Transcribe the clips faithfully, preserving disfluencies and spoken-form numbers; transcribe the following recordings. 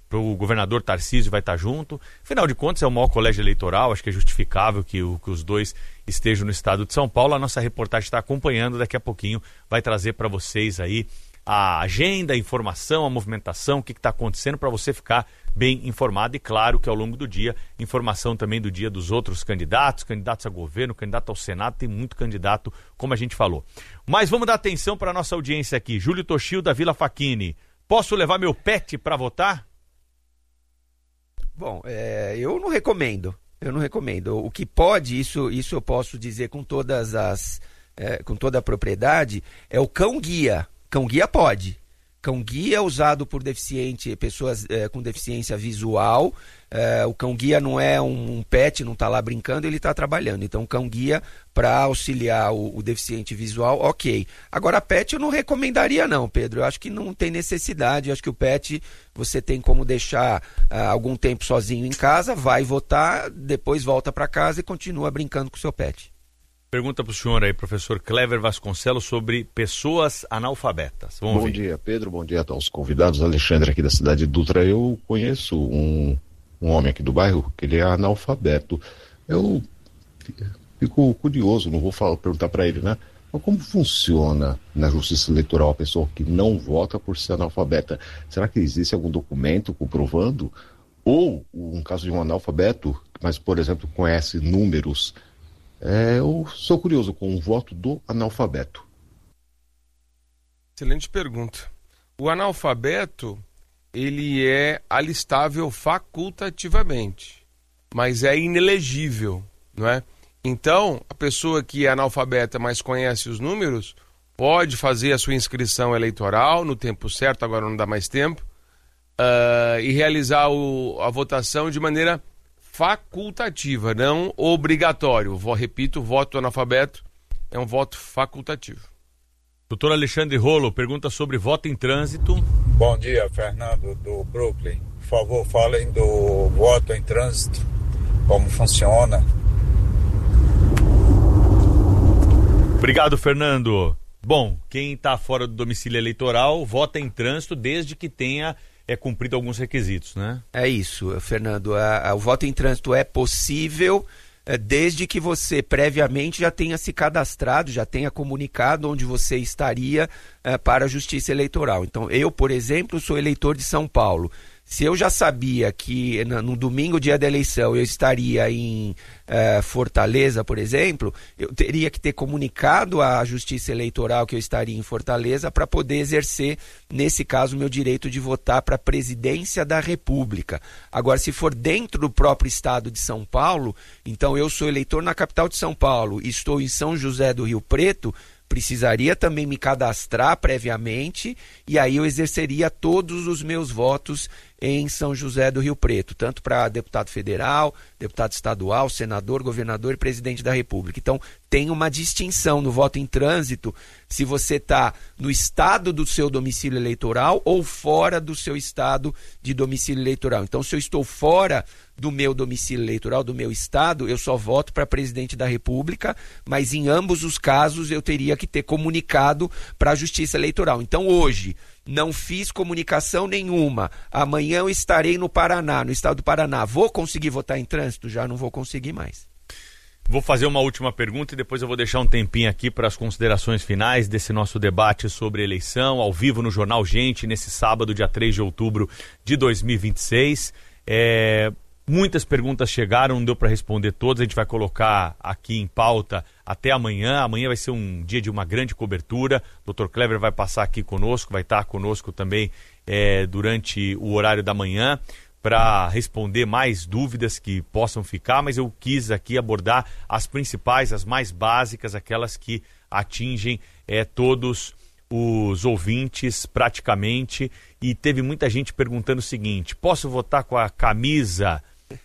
o governador Tarcísio vai estar junto. Afinal de contas, é o maior colégio eleitoral, acho que é justificável que, o, que os dois estejam no estado de São Paulo. A nossa reportagem está acompanhando, daqui a pouquinho vai trazer para vocês aí a agenda, a informação, a movimentação, o que está acontecendo para você ficar bem informado. E claro que ao longo do dia, informação também do dia dos outros candidatos, candidatos a governo, candidato ao Senado, tem muito candidato, como a gente falou. Mas vamos dar atenção para a nossa audiência aqui. Júlio Toshio, da Vila Facchini. Posso levar meu pet para votar? Bom, é, eu não recomendo. Eu não recomendo. O que pode, isso, isso eu posso dizer com todas as, é, com toda a propriedade, é o cão-guia. Cão-guia pode. Cão-guia usado por deficiente, pessoas é, com deficiência visual. É, o cão-guia não é um, um pet, não está lá brincando, ele está trabalhando. Então, o cão-guia para auxiliar o, o deficiente visual, ok. Agora, pet eu não recomendaria não, Pedro. Eu acho que não tem necessidade. Eu acho que o pet você tem como deixar ah, algum tempo sozinho em casa, vai votar, depois volta para casa e continua brincando com o seu pet. Pergunta para o senhor aí, professor Clever Vasconcelos, sobre pessoas analfabetas. Vamos bom ver. dia, Pedro. Bom dia a todos os convidados. Alexandre aqui da cidade de Dutra. Eu conheço um, um homem aqui do bairro que ele é analfabeto. Eu fico curioso, não vou falar, perguntar para ele, né? Mas como funciona na justiça eleitoral a pessoa que não vota por ser analfabeta? Será que existe algum documento comprovando? Ou, um caso de um analfabeto, mas, por exemplo, conhece números... É, eu sou curioso com o voto do analfabeto. Excelente pergunta. O analfabeto, ele é alistável facultativamente, mas é inelegível, não é? Então, a pessoa que é analfabeta, mas conhece os números, pode fazer a sua inscrição eleitoral no tempo certo, agora não dá mais tempo, uh, e realizar o, a votação de maneira facultativa, não obrigatório. Vou, repito, o voto analfabeto é um voto facultativo. Doutor Alexandre Rolo pergunta sobre voto em trânsito. Bom dia, Fernando, do Brooklyn. Por favor, falem do voto em trânsito, como funciona. Obrigado, Fernando. Bom, quem está fora do domicílio eleitoral vota em trânsito desde que tenha é cumprido alguns requisitos, né? É isso, Fernando. A, a, o voto em trânsito é possível é, desde que você previamente já tenha se cadastrado, já tenha comunicado onde você estaria é, para a Justiça Eleitoral. Então, eu, por exemplo, sou eleitor de São Paulo. Se eu já sabia que no domingo, dia da eleição, eu estaria em eh, Fortaleza, por exemplo, eu teria que ter comunicado à Justiça Eleitoral que eu estaria em Fortaleza para poder exercer, nesse caso, meu direito de votar para a Presidência da República. Agora, se for dentro do próprio estado de São Paulo, então eu sou eleitor na capital de São Paulo e estou em São José do Rio Preto, precisaria também me cadastrar previamente e aí eu exerceria todos os meus votos em São José do Rio Preto, tanto para deputado federal, deputado estadual, senador, governador e presidente da República. Então, tem uma distinção no voto em trânsito se você está no estado do seu domicílio eleitoral ou fora do seu estado de domicílio eleitoral. Então, se eu estou fora do meu domicílio eleitoral, do meu estado, eu só voto para presidente da República, mas em ambos os casos eu teria que ter comunicado para a Justiça Eleitoral. Então, hoje, não fiz comunicação nenhuma. Amanhã eu estarei no Paraná, no estado do Paraná. Vou conseguir votar em trânsito? Já não vou conseguir mais. Vou fazer uma última pergunta e depois eu vou deixar um tempinho aqui para as considerações finais desse nosso debate sobre eleição, ao vivo no Jornal Gente, nesse sábado, dia três de outubro de dois mil e vinte e seis. É... Muitas perguntas chegaram, não deu para responder todas, a gente vai colocar aqui em pauta até amanhã. Amanhã vai ser um dia de uma grande cobertura. O doutor Clever vai passar aqui conosco, vai estar conosco também é, durante o horário da manhã para responder mais dúvidas que possam ficar, mas eu quis aqui abordar as principais, as mais básicas, aquelas que atingem é, todos os ouvintes praticamente. E teve muita gente perguntando o seguinte: posso votar com a camisa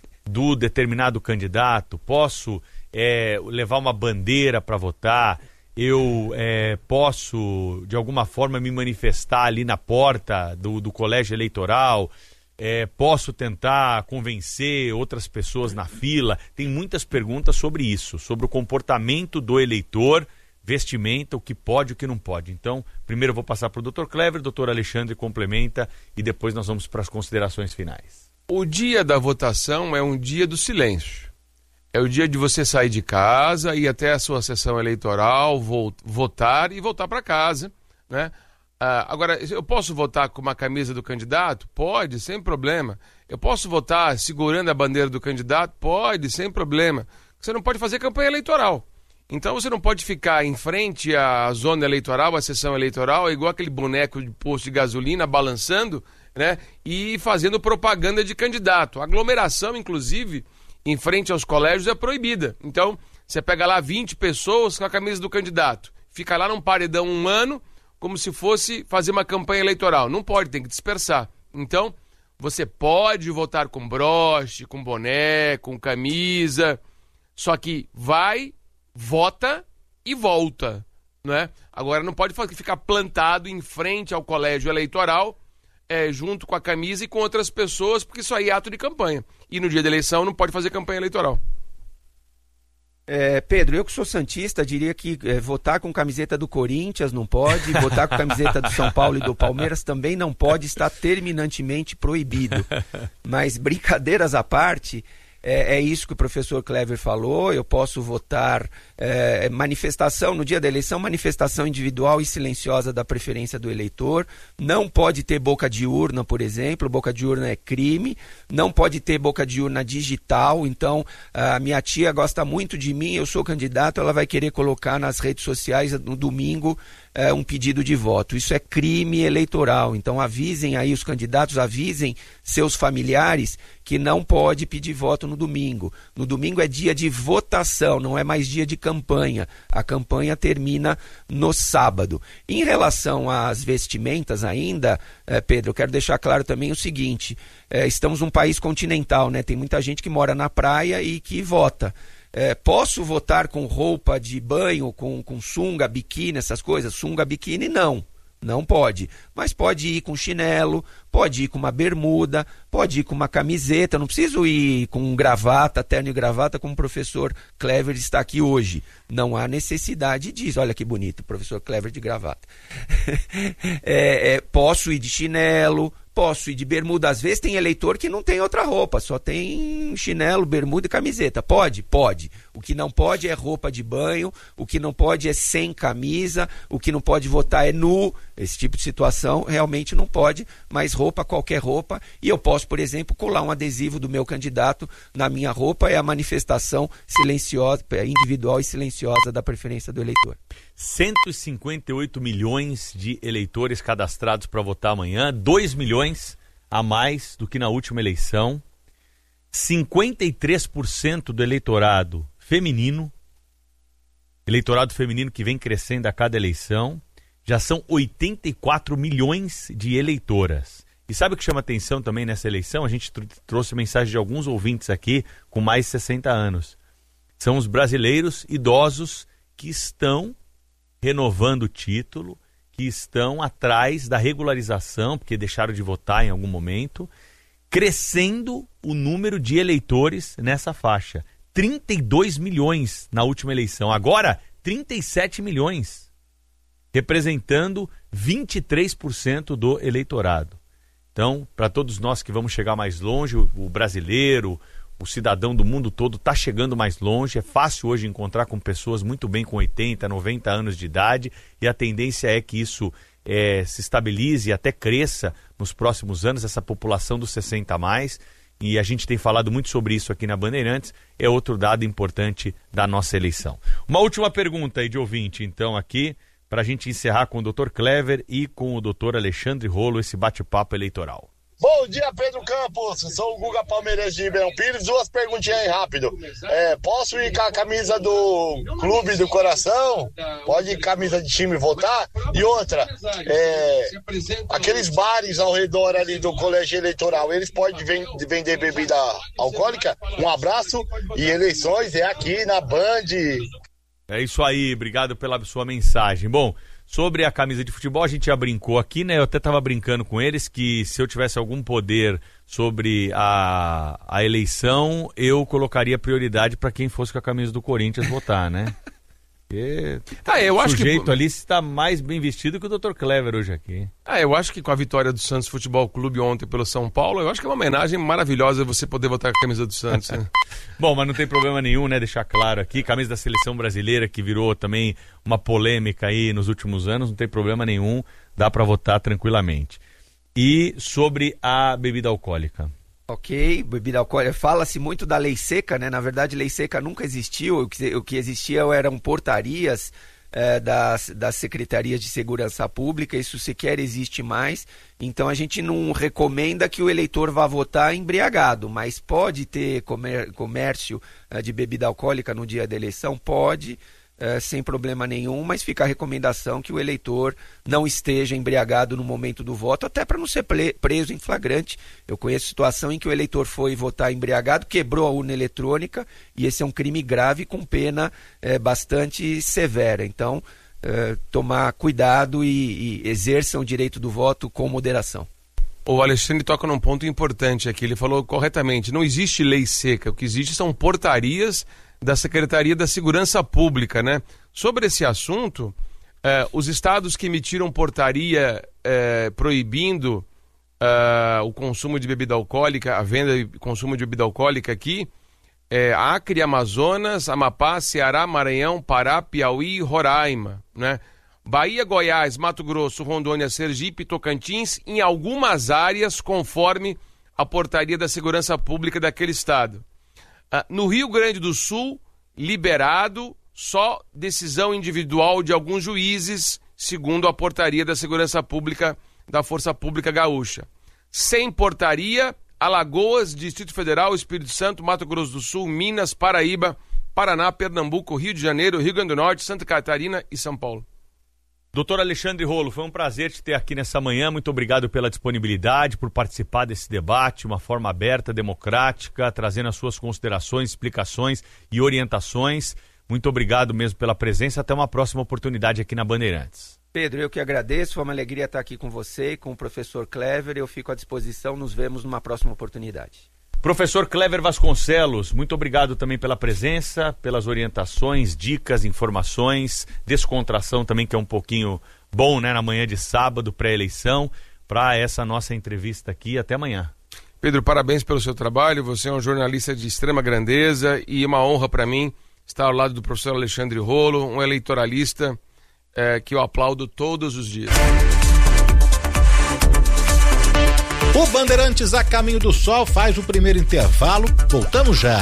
do determinado candidato? Posso é, levar uma bandeira para votar? Eu é, posso, de alguma forma, me manifestar ali na porta do, do colégio eleitoral? É, posso tentar convencer outras pessoas na fila? Tem muitas perguntas sobre isso, sobre o comportamento do eleitor vestimenta, o que pode e o que não pode. Então, primeiro eu vou passar para o doutor Clever, o doutor Alexandre complementa e depois nós vamos para as considerações finais. O dia da votação é um dia do silêncio. É o dia de você sair de casa, ir até a sua sessão eleitoral, vo- votar e voltar para casa, né? Ah, agora, eu posso votar com uma camisa do candidato? Pode, sem problema. Eu posso votar segurando a bandeira do candidato? Pode, sem problema. Você não pode fazer campanha eleitoral. Então você não pode ficar em frente à zona eleitoral, à sessão eleitoral, igual aquele boneco de posto de gasolina balançando, né? E fazendo propaganda de candidato. A aglomeração, inclusive, em frente aos colégios é proibida. Então, você pega lá vinte pessoas com a camisa do candidato, fica lá num paredão um ano, como se fosse fazer uma campanha eleitoral. Não pode, tem que dispersar. Então, você pode votar com broche, com boné, com camisa, só que vai, vota e volta, né? Agora, não pode ficar plantado em frente ao colégio eleitoral, é, junto com a camisa e com outras pessoas, porque isso aí é ato de campanha. E no dia da eleição não pode fazer campanha eleitoral. É, Pedro, eu que sou santista, diria que é, votar com camiseta do Corinthians não pode, votar com camiseta do São Paulo e do Palmeiras também não pode, está terminantemente proibido. Mas brincadeiras à parte, é, é isso que o professor Clever falou, eu posso votar é, manifestação, no dia da eleição, manifestação individual e silenciosa da preferência do eleitor, não pode ter boca de urna, por exemplo, boca de urna é crime, não pode ter boca de urna digital, então a minha tia gosta muito de mim, eu sou candidato, ela vai querer colocar nas redes sociais no domingo é, um pedido de voto, isso é crime eleitoral, então avisem aí os candidatos, avisem seus familiares que não pode pedir voto no domingo, no domingo é dia de votação, não é mais dia de campanha, a campanha termina no sábado. Em relação às vestimentas ainda, eh, Pedro, eu quero deixar claro também o seguinte, eh, estamos num país continental, né? Tem muita gente que mora na praia e que vota. É, posso votar com roupa de banho, com, com sunga, biquíni, essas coisas? Sunga, biquíni, não. Não pode. Mas pode ir com chinelo, pode ir com uma bermuda, pode ir com uma camiseta. Não preciso ir com gravata, terno e gravata, como o professor Clever está aqui hoje. Não há necessidade disso. Olha que bonito, o professor Clever de gravata. é, é, posso ir de chinelo, posso ir de bermuda. Às vezes tem eleitor que não tem outra roupa, só tem chinelo, bermuda e camiseta. Pode? Pode. O que não pode é roupa de banho, o que não pode é sem camisa, o que não pode votar é nu. Esse tipo de situação realmente não pode, mas roupa, qualquer roupa. E eu posso, por exemplo, colar um adesivo do meu candidato na minha roupa, é a manifestação silenciosa, individual e silenciosa da preferência do eleitor. cento e cinquenta e oito milhões de eleitores cadastrados para votar amanhã, dois milhões a mais do que na última eleição, cinquenta e três por cento do eleitorado feminino, eleitorado feminino que vem crescendo a cada eleição, já são oitenta e quatro milhões de eleitoras. E sabe o que chama atenção também nessa eleição? A gente tr- trouxe mensagem de alguns ouvintes aqui com mais de sessenta anos. São os brasileiros idosos que estão renovando o título, que estão atrás da regularização, porque deixaram de votar em algum momento, crescendo o número de eleitores nessa faixa. trinta e dois milhões na última eleição, agora trinta e sete milhões, representando vinte e três por cento do eleitorado. Então, para todos nós que vamos chegar mais longe, o, o brasileiro, o cidadão do mundo todo está chegando mais longe, é fácil hoje encontrar com pessoas muito bem com oitenta, noventa anos de idade e a tendência é que isso é, se estabilize e até cresça nos próximos anos, essa população dos sessenta a mais, e a gente tem falado muito sobre isso aqui na Bandeirantes, é outro dado importante da nossa eleição. Uma última pergunta aí de ouvinte, então, aqui, para a gente encerrar com o doutor Clever e com o doutor Alexandre Rolo esse bate-papo eleitoral. Bom dia, Pedro Campos. Sou o Guga Palmeirense de Ribeirão Pires. Duas perguntinhas aí rápido. É, posso ir com a camisa do Clube do Coração? Pode ir com a camisa de time votar? E outra, é, aqueles bares ao redor ali do colégio eleitoral, eles podem vender bebida alcoólica? Um abraço e eleições é aqui na Band. É isso aí, obrigado pela sua mensagem. Bom, sobre a camisa de futebol, a gente já brincou aqui, né? Eu até estava brincando com eles que se eu tivesse algum poder sobre a, a eleição, eu colocaria prioridade para quem fosse com a camisa do Corinthians votar, né? E... Ah, eu o acho sujeito que... ali está mais bem vestido que o doutor Clever hoje aqui. Ah, eu acho que com a vitória do Santos Futebol Clube ontem pelo São Paulo, eu acho que é uma homenagem maravilhosa você poder botar a camisa do Santos, né? Bom, mas não tem problema nenhum, né? Deixar claro aqui, camisa da seleção brasileira, que virou também uma polêmica aí nos últimos anos, não tem problema nenhum, dá para votar tranquilamente. E sobre a bebida alcoólica? Ok, bebida alcoólica. Fala-se muito da lei seca, né? Na verdade, lei seca nunca existiu. O que, o que existia eram portarias é, das, das secretarias de segurança pública. Isso sequer existe mais. Então, a gente não recomenda que o eleitor vá votar embriagado, mas pode ter comer, comércio é, de bebida alcoólica no dia da eleição? Pode. É, sem problema nenhum, mas fica a recomendação que o eleitor não esteja embriagado no momento do voto, até para não ser preso em flagrante. Eu conheço situação em que o eleitor foi votar embriagado, quebrou a urna eletrônica, e esse é um crime grave com pena é, bastante severa. Então, é, tomar cuidado e, e exerçam o direito do voto com moderação. O Alexandre toca num ponto importante aqui, ele falou corretamente, não existe lei seca, o que existe são portarias da Secretaria da Segurança Pública, né? Sobre esse assunto, eh, os estados que emitiram portaria eh, proibindo eh, o consumo de bebida alcoólica, a venda e consumo de bebida alcoólica aqui, eh, Acre, Amazonas, Amapá, Ceará, Maranhão, Pará, Piauí e Roraima, né? Bahia, Goiás, Mato Grosso, Rondônia, Sergipe, Tocantins, em algumas áreas, conforme a portaria da Segurança Pública daquele estado. Ah, no Rio Grande do Sul, liberado, só decisão individual de alguns juízes, segundo a portaria da Segurança Pública da Força Pública Gaúcha. Sem portaria, Alagoas, Distrito Federal, Espírito Santo, Mato Grosso do Sul, Minas, Paraíba, Paraná, Pernambuco, Rio de Janeiro, Rio Grande do Norte, Santa Catarina e São Paulo. Doutor Alexandre Rolo, foi um prazer te ter aqui nessa manhã, muito obrigado pela disponibilidade, por participar desse debate, uma forma aberta, democrática, trazendo as suas considerações, explicações e orientações. Muito obrigado mesmo pela presença, até uma próxima oportunidade aqui na Bandeirantes. Pedro, eu que agradeço, foi uma alegria estar aqui com você e com o professor Clever, eu fico à disposição, nos vemos numa próxima oportunidade. Professor Clever Vasconcelos, muito obrigado também pela presença, pelas orientações, dicas, informações, descontração também, que é um pouquinho bom, né, na manhã de sábado, pré-eleição, para essa nossa entrevista aqui. Até amanhã. Pedro, parabéns pelo seu trabalho, você é um jornalista de extrema grandeza e uma honra para mim estar ao lado do professor Alexandre Rolo, um eleitoralista é, que eu aplaudo todos os dias. O Bandeirantes a Caminho do Sol faz o primeiro intervalo. Voltamos já.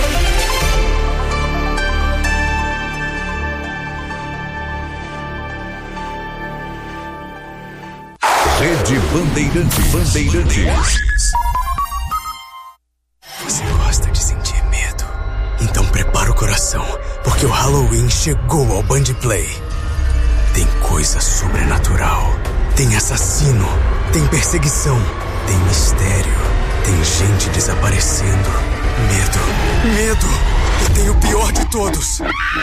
Rede Bandeirantes. Bandeirantes. Você gosta de sentir medo? Então prepara o coração, porque o Halloween chegou ao Band Play. Tem coisa sobrenatural, tem assassino, tem perseguição, tem mistério, tem gente desaparecendo, medo, medo, e tem o pior de todos.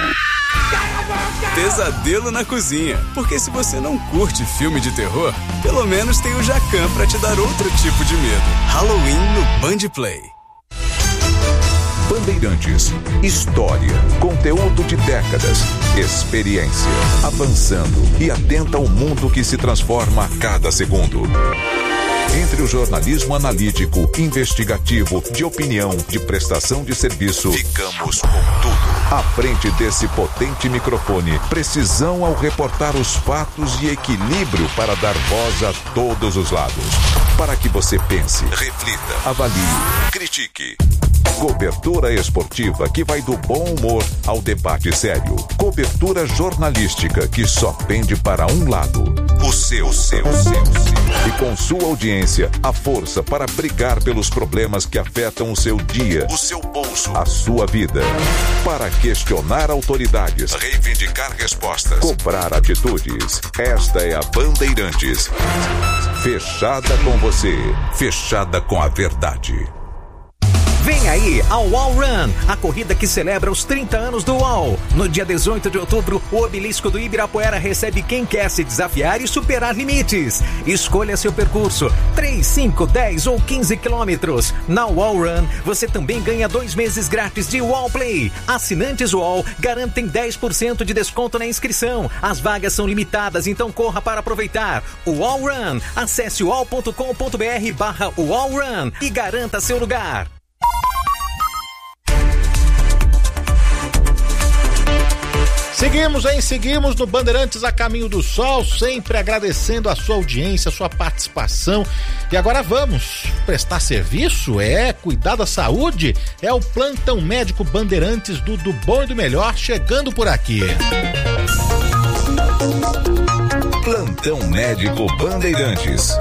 Pesadelo na cozinha, porque se você não curte filme de terror, pelo menos tem o Jacan pra te dar outro tipo de medo. Halloween no Band Play. Bandeirantes, história, conteúdo de décadas, experiência, avançando e atenta ao mundo que se transforma a cada segundo. Entre o jornalismo analítico, investigativo, de opinião, de prestação de serviço, ficamos com tudo. À frente desse potente microfone, precisão ao reportar os fatos e equilíbrio para dar voz a todos os lados. Para que você pense, reflita, avalie, critique. Cobertura esportiva que vai do bom humor ao debate sério. Cobertura jornalística que só pende para um lado. O seu, o seu, o seu, o seu. E com sua audiência, a força para brigar pelos problemas que afetam o seu dia, o seu bolso, a sua vida. Para questionar autoridades, reivindicar respostas, cobrar atitudes. Esta é a Bandeirantes. Fechada com você, fechada com a verdade. Vem aí ao Wall Run, a corrida que celebra os trinta anos do Wall. No dia dezoito de outubro, o Obelisco do Ibirapuera recebe quem quer se desafiar e superar limites. Escolha seu percurso, três, cinco, dez ou quinze quilômetros. Na Wall Run, você também ganha dois meses grátis de Wall Play. Assinantes Wall garantem dez por cento de desconto na inscrição. As vagas são limitadas, então corra para aproveitar. O Wall Run, acesse wall ponto com ponto br barra Wall Run e garanta seu lugar. Seguimos, hein? Seguimos no Bandeirantes a Caminho do Sol, sempre agradecendo a sua audiência, a sua participação. E agora vamos prestar serviço? É, cuidar da saúde? É o Plantão Médico Bandeirantes do, do Bom e do Melhor chegando por aqui. Plantão Médico Bandeirantes.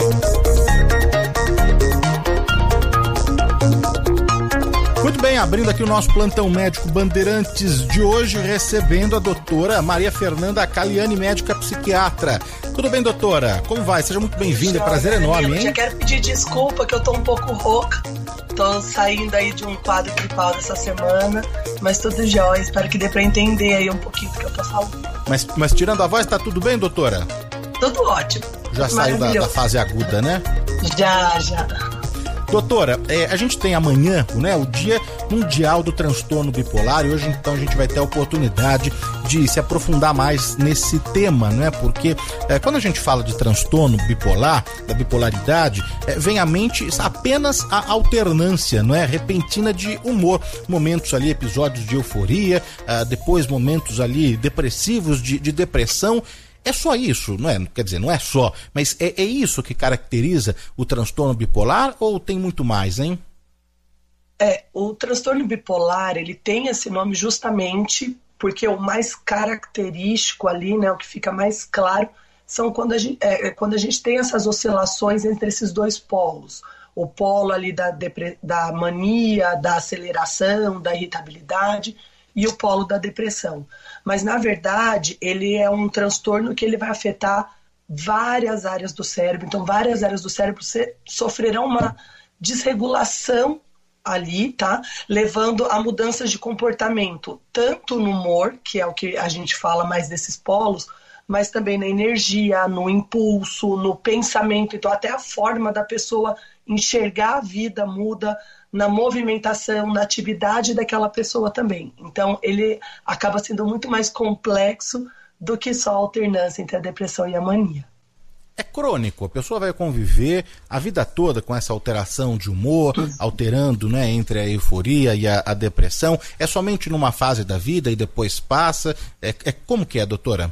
Muito bem, abrindo aqui o nosso Plantão Médico Bandeirantes de hoje, recebendo a doutora Maria Fernanda Caliani, médica psiquiatra. Tudo bem, doutora? Como vai? Seja muito bem-vinda, é prazer enorme, hein? Já quero pedir desculpa que eu tô um pouco rouca, tô saindo aí de um quadro gripal dessa semana, mas tudo jóia, espero que dê pra entender aí um pouquinho do que eu tô falando. Mas, mas tirando a voz, tá tudo bem, doutora? Tudo ótimo. Já saiu da, da fase aguda, né? Já, já. Doutora, é, a gente tem amanhã, né, o Dia Mundial do Transtorno Bipolar, e hoje então a gente vai ter a oportunidade de se aprofundar mais nesse tema, né, porque é, quando a gente fala de transtorno bipolar, da bipolaridade, é, vem à mente apenas a alternância, não é, repentina de humor, momentos ali, episódios de euforia, ah, depois momentos ali depressivos, de, de depressão. É só isso, não é? Quer dizer, não é só, mas é, é isso que caracteriza o transtorno bipolar ou tem muito mais, hein? É, o transtorno bipolar, ele tem esse nome justamente porque o mais característico ali, né, o que fica mais claro, são quando a gente, é, quando a gente tem essas oscilações entre esses dois polos. O polo ali da, depre, da mania, da aceleração, da irritabilidade, e o polo da depressão. Mas, na verdade, ele é um transtorno que ele vai afetar várias áreas do cérebro. Então, várias áreas do cérebro sofrerão uma desregulação ali, tá? Levando a mudanças de comportamento, tanto no humor, que é o que a gente fala mais desses polos, mas também na energia, no impulso, no pensamento. Então, até a forma da pessoa enxergar a vida muda, na movimentação, na atividade daquela pessoa também. Então, ele acaba sendo muito mais complexo do que só a alternância entre a depressão e a mania. É crônico, a pessoa vai conviver a vida toda com essa alteração de humor, alterando, né, entre a euforia e a, a depressão. É somente numa fase da vida e depois passa? É, é como que é, doutora?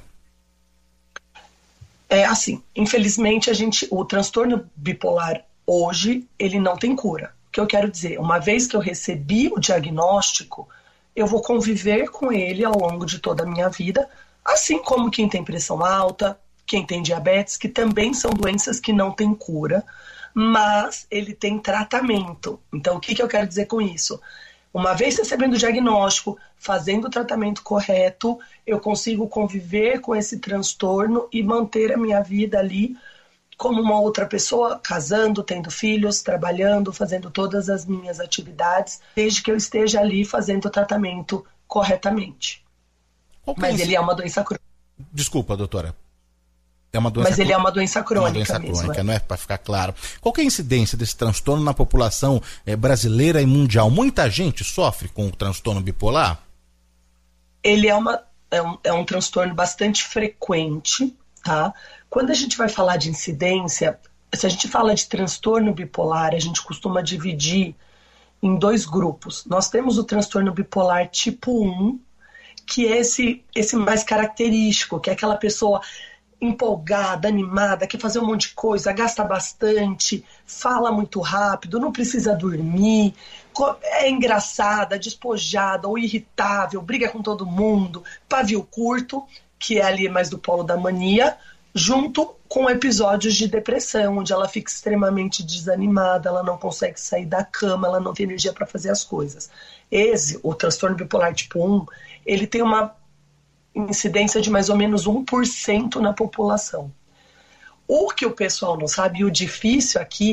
É assim, infelizmente, a gente, o transtorno bipolar hoje, ele não tem cura. O que eu quero dizer, uma vez que eu recebi o diagnóstico, eu vou conviver com ele ao longo de toda a minha vida, assim como quem tem pressão alta, quem tem diabetes, que também são doenças que não têm cura, mas ele tem tratamento. Então, o que, que eu quero dizer com isso? Uma vez recebendo o diagnóstico, fazendo o tratamento correto, eu consigo conviver com esse transtorno e manter a minha vida ali como uma outra pessoa, casando, tendo filhos, trabalhando, fazendo todas as minhas atividades, desde que eu esteja ali fazendo o tratamento corretamente. Mas ele é uma doença crônica. Desculpa, doutora. É uma doença Mas ele cr... é uma doença crônica, é uma doença mesmo, crônica, é. não é? Para ficar claro. Qual que é a incidência desse transtorno na população é, brasileira e mundial? Muita gente sofre com o transtorno bipolar? Ele é, uma, é, um, é um transtorno bastante frequente, tá? Quando a gente vai falar de incidência, se a gente fala de transtorno bipolar, a gente costuma dividir em dois grupos. Nós temos o transtorno bipolar tipo um, que é esse, esse mais característico, que é aquela pessoa empolgada, animada, quer fazer um monte de coisa, gasta bastante, fala muito rápido, não precisa dormir, é engraçada, despojada ou irritável, briga com todo mundo, pavio curto, que é ali mais do polo da mania, junto com episódios de depressão, onde ela fica extremamente desanimada, ela não consegue sair da cama, ela não tem energia para fazer as coisas. Esse, o transtorno bipolar tipo um, ele tem uma incidência de mais ou menos um por cento na população. O que o pessoal não sabe, e o difícil aqui,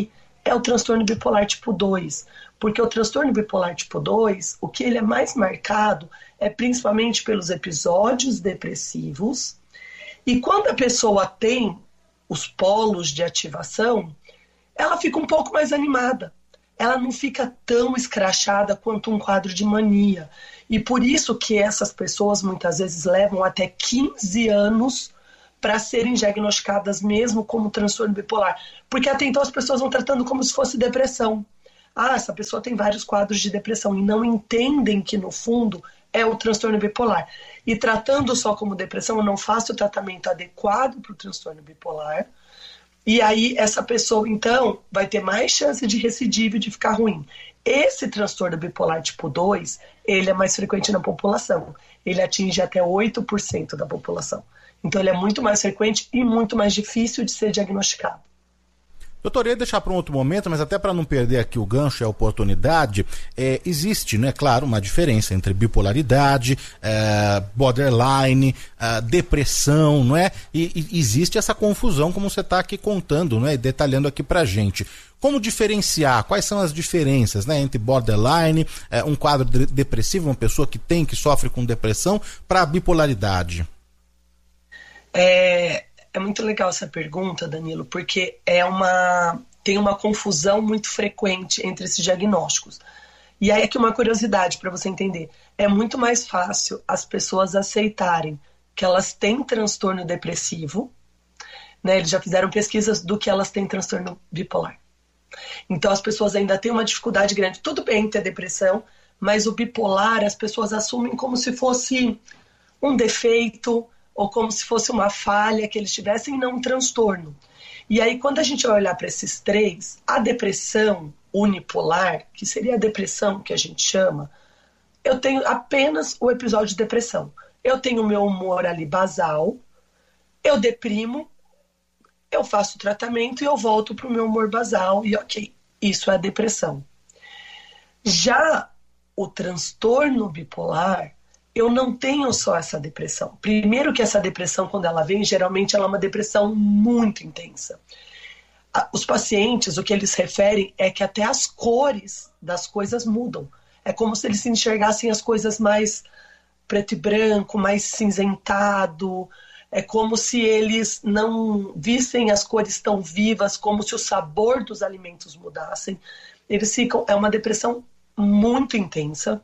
é o transtorno bipolar tipo dois. Porque o transtorno bipolar tipo dois, o que ele é mais marcado é principalmente pelos episódios depressivos. E quando a pessoa tem os polos de ativação, ela fica um pouco mais animada. Ela não fica tão escrachada quanto um quadro de mania. E por isso que essas pessoas muitas vezes levam até quinze anos para serem diagnosticadas mesmo como transtorno bipolar. Porque até então as pessoas vão tratando como se fosse depressão. Ah, essa pessoa tem vários quadros de depressão e não entendem que no fundo é o transtorno bipolar. E tratando só como depressão, eu não faço o tratamento adequado para o transtorno bipolar. E aí essa pessoa, então, vai ter mais chance de recidiva e de ficar ruim. Esse transtorno bipolar tipo dois, ele é mais frequente na população. Ele atinge até oito por cento da população. Então ele é muito mais frequente e muito mais difícil de ser diagnosticado. Doutor, eu ia deixar para um outro momento, mas até para não perder aqui o gancho e a oportunidade, é, existe, né, claro, uma diferença entre bipolaridade, é, borderline, é, depressão, não é? E, e existe essa confusão, como você está aqui contando, não é? E detalhando aqui para a gente. Como diferenciar? Quais são as diferenças, né, entre borderline, é, um quadro de- depressivo, uma pessoa que tem, que sofre com depressão, para a bipolaridade? É, é muito legal essa pergunta, Danilo, porque é uma, tem uma confusão muito frequente entre esses diagnósticos. E aí aqui uma curiosidade para você entender. É muito mais fácil as pessoas aceitarem que elas têm transtorno depressivo, né? Eles já fizeram pesquisas do que elas têm transtorno bipolar. Então as pessoas ainda têm uma dificuldade grande. Tudo bem ter depressão, mas o bipolar as pessoas assumem como se fosse um defeito ou como se fosse uma falha que eles tivessem e não um transtorno. E aí quando a gente vai olhar para esses três, a depressão unipolar, que seria a depressão que a gente chama, eu tenho apenas o episódio de depressão. Eu tenho o meu humor ali basal, eu deprimo, eu faço tratamento e eu volto para o meu humor basal e ok, isso é a depressão. Já o transtorno bipolar, eu não tenho só essa depressão. Primeiro que essa depressão, quando ela vem, geralmente ela é uma depressão muito intensa. Os pacientes, o que eles referem é que até as cores das coisas mudam. É como se eles se enxergassem as coisas mais preto e branco, mais cinzentado. É como se eles não vissem as cores tão vivas, como se o sabor dos alimentos mudassem. Eles ficam... É uma depressão muito intensa.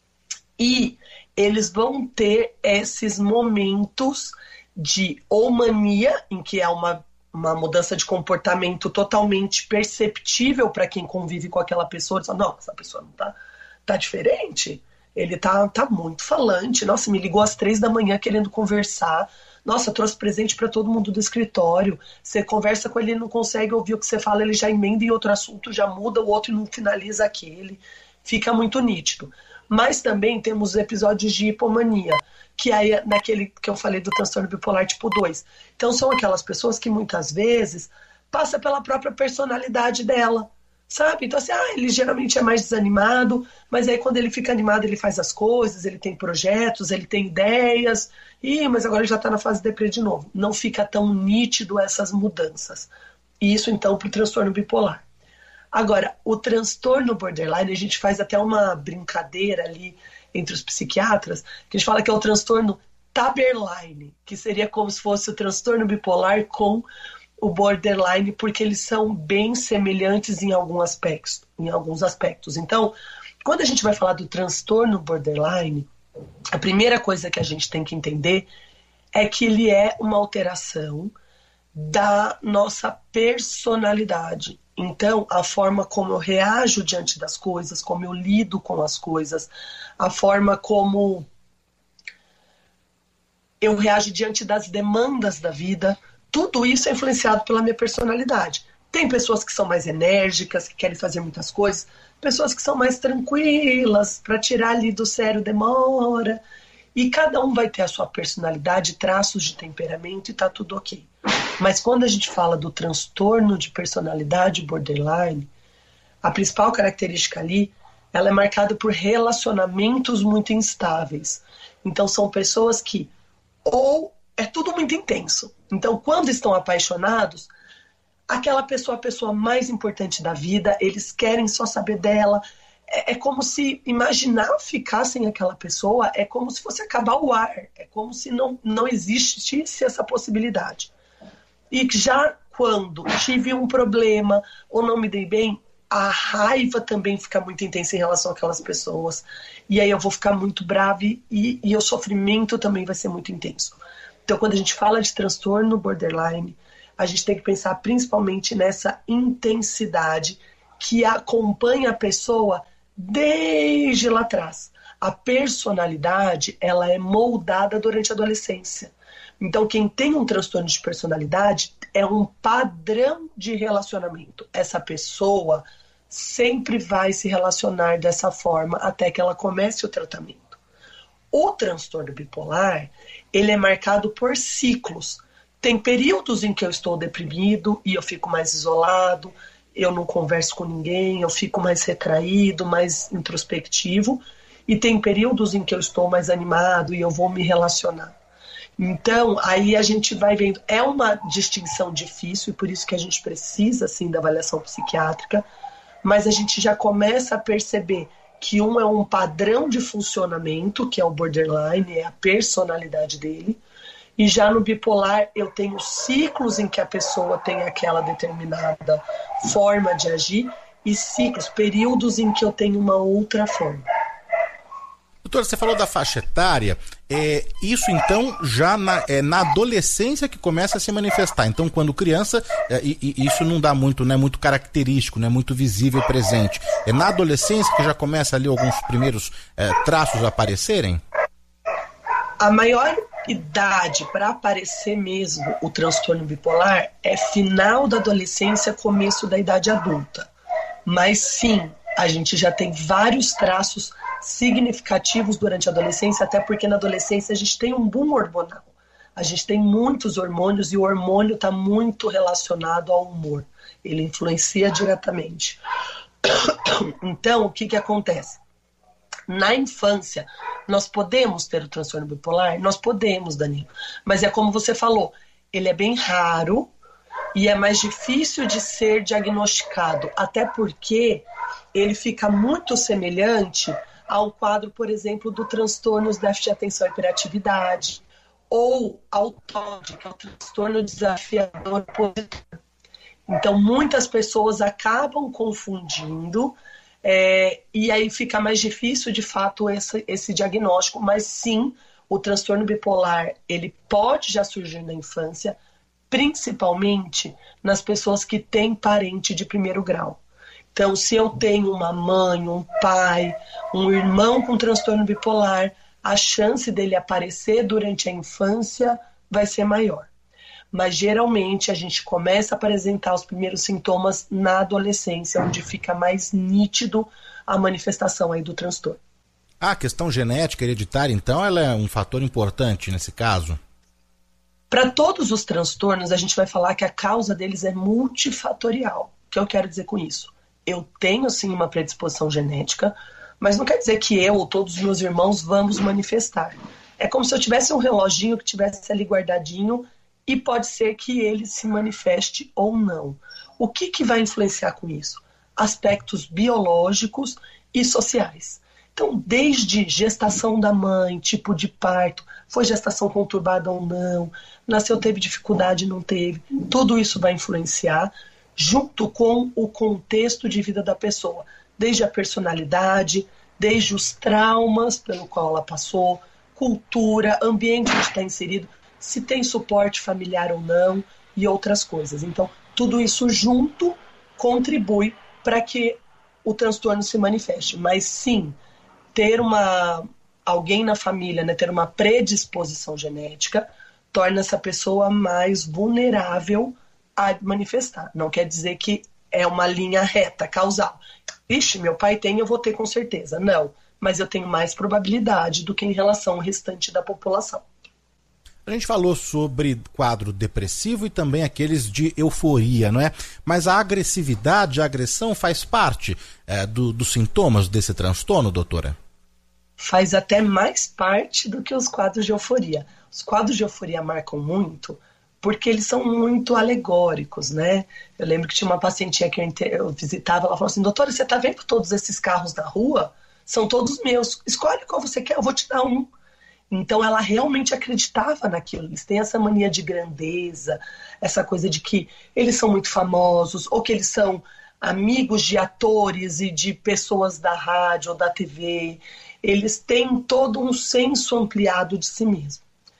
E eles vão ter esses momentos de ou mania, em que é uma, uma mudança de comportamento totalmente perceptível para quem convive com aquela pessoa. Diz, não, essa pessoa não tá, tá diferente, ele tá, tá muito falante, nossa, me ligou às três da manhã querendo conversar, nossa, trouxe presente para todo mundo do escritório, você conversa com ele, ele não consegue ouvir o que você fala, ele já emenda em outro assunto, já muda o outro e não finaliza aquele, fica muito nítido. Mas também temos episódios de hipomania, que aí é naquele que eu falei do transtorno bipolar tipo dois. Então são aquelas pessoas que muitas vezes passa pela própria personalidade dela, sabe? Então assim, ah, ele geralmente é mais desanimado, mas aí quando ele fica animado ele faz as coisas, ele tem projetos, ele tem ideias, e mas agora ele já está na fase deprê de novo. Não fica tão nítido essas mudanças. Isso então para o transtorno bipolar. Agora, o transtorno borderline, a gente faz até uma brincadeira ali entre os psiquiatras, que a gente fala que é o transtorno taberline, que seria como se fosse o transtorno bipolar com o borderline, porque eles são bem semelhantes em, algum aspectos, em alguns aspectos. Então, quando a gente vai falar do transtorno borderline, a primeira coisa que a gente tem que entender é que ele é uma alteração da nossa personalidade. Então, a forma como eu reajo diante das coisas, como eu lido com as coisas, a forma como eu reajo diante das demandas da vida, tudo isso é influenciado pela minha personalidade. Tem pessoas que são mais enérgicas, que querem fazer muitas coisas, pessoas que são mais tranquilas, para tirar ali do sério demora, e cada um vai ter a sua personalidade, traços de temperamento e tá tudo ok. Mas quando a gente fala do transtorno de personalidade borderline, a principal característica ali, ela é marcada por relacionamentos muito instáveis. Então são pessoas que, ou é tudo muito intenso. Então quando estão apaixonados, aquela pessoa, a pessoa mais importante da vida, eles querem só saber dela. É, é como se imaginar ficar sem aquela pessoa, é como se fosse acabar o ar, é como se não, não existisse essa possibilidade. E já quando tive um problema ou não me dei bem, a raiva também fica muito intensa em relação àquelas pessoas. E aí eu vou ficar muito brava e, e o sofrimento também vai ser muito intenso. Então, quando a gente fala de transtorno borderline, a gente tem que pensar principalmente nessa intensidade que acompanha a pessoa desde lá atrás. A personalidade, ela é moldada durante a adolescência. Então, quem tem um transtorno de personalidade é um padrão de relacionamento. Essa pessoa sempre vai se relacionar dessa forma até que ela comece o tratamento. O transtorno bipolar, ele é marcado por ciclos. Tem períodos em que eu estou deprimido e eu fico mais isolado, eu não converso com ninguém, eu fico mais retraído, mais introspectivo. E tem períodos em que eu estou mais animado e eu vou me relacionar. Então, aí a gente vai vendo, é uma distinção difícil e por isso que a gente precisa, sim, da avaliação psiquiátrica, mas a gente já começa a perceber que um é um padrão de funcionamento, que é o borderline, é a personalidade dele, e já no bipolar eu tenho ciclos em que a pessoa tem aquela determinada forma de agir e ciclos, períodos em que eu tenho uma outra forma. Doutora, você falou da faixa etária, é, isso então já na, é, na adolescência que começa a se manifestar. Então, quando criança, é, e, e isso não dá muito, não é muito característico, não é muito visível presente. É na adolescência que já começa ali alguns primeiros é, traços a aparecerem? A maior idade para aparecer mesmo o transtorno bipolar é final da adolescência, começo da idade adulta. Mas sim, a gente já tem vários traços significativos durante a adolescência, até porque na adolescência a gente tem um boom hormonal. A gente tem muitos hormônios e o hormônio está muito relacionado ao humor. Ele influencia diretamente. Então, o que, que acontece? Na infância, nós podemos ter o transtorno bipolar? Nós podemos, Danilo. Mas é como você falou, ele é bem raro e é mais difícil de ser diagnosticado, até porque ele fica muito semelhante ao quadro, por exemplo, do transtorno de déficit de atenção e hiperatividade, ou ao T O D, que é o transtorno desafiador opositor. Então, muitas pessoas acabam confundindo, é, e aí fica mais difícil, de fato, esse, esse diagnóstico. Mas, sim, o transtorno bipolar, ele pode já surgir na infância, principalmente nas pessoas que têm parente de primeiro grau. Então, se eu tenho uma mãe, um pai, um irmão com transtorno bipolar, a chance dele aparecer durante a infância vai ser maior. Mas, geralmente, a gente começa a apresentar os primeiros sintomas na adolescência, onde fica mais nítido a manifestação aí do transtorno. Ah, a questão genética hereditária, então, ela é um fator importante nesse caso? Para todos os transtornos, a gente vai falar que a causa deles é multifatorial. O que eu quero dizer com isso? Eu tenho, sim, uma predisposição genética, mas não quer dizer que eu ou todos os meus irmãos vamos manifestar. É como se eu tivesse um reloginho que tivesse ali guardadinho e pode ser que ele se manifeste ou não. O que, que vai influenciar com isso? Aspectos biológicos e sociais. Então, desde gestação da mãe, tipo de parto, foi gestação conturbada ou não, nasceu, teve dificuldade, não teve, tudo isso vai influenciar, junto com o contexto de vida da pessoa, desde a personalidade, desde os traumas pelo qual ela passou, cultura, ambiente onde está inserido, se tem suporte familiar ou não e outras coisas. Então, tudo isso junto contribui para que o transtorno se manifeste. Mas sim, ter uma, alguém na família, né, ter uma predisposição genética, torna essa pessoa mais vulnerável a manifestar. Não quer dizer que é uma linha reta, causal. Ixi, meu pai tem, eu vou ter com certeza. Não, mas eu tenho mais probabilidade do que em relação ao restante da população. A gente falou sobre quadro depressivo e também aqueles de euforia, não é? Mas a agressividade, a agressão faz parte é, do, dos sintomas desse transtorno, doutora? Faz até mais parte do que os quadros de euforia. Os quadros de euforia marcam muito porque eles são muito alegóricos, né? Eu lembro que tinha uma pacientinha que eu, eu visitava, ela falou assim, doutora, você tá vendo todos esses carros na rua? São todos meus, escolhe qual você quer, eu vou te dar um. Então ela realmente acreditava naquilo. Eles têm essa mania de grandeza, essa coisa de que eles são muito famosos, ou que eles são amigos de atores e de pessoas da rádio ou da T V. Eles têm todo um senso ampliado de si mesmo.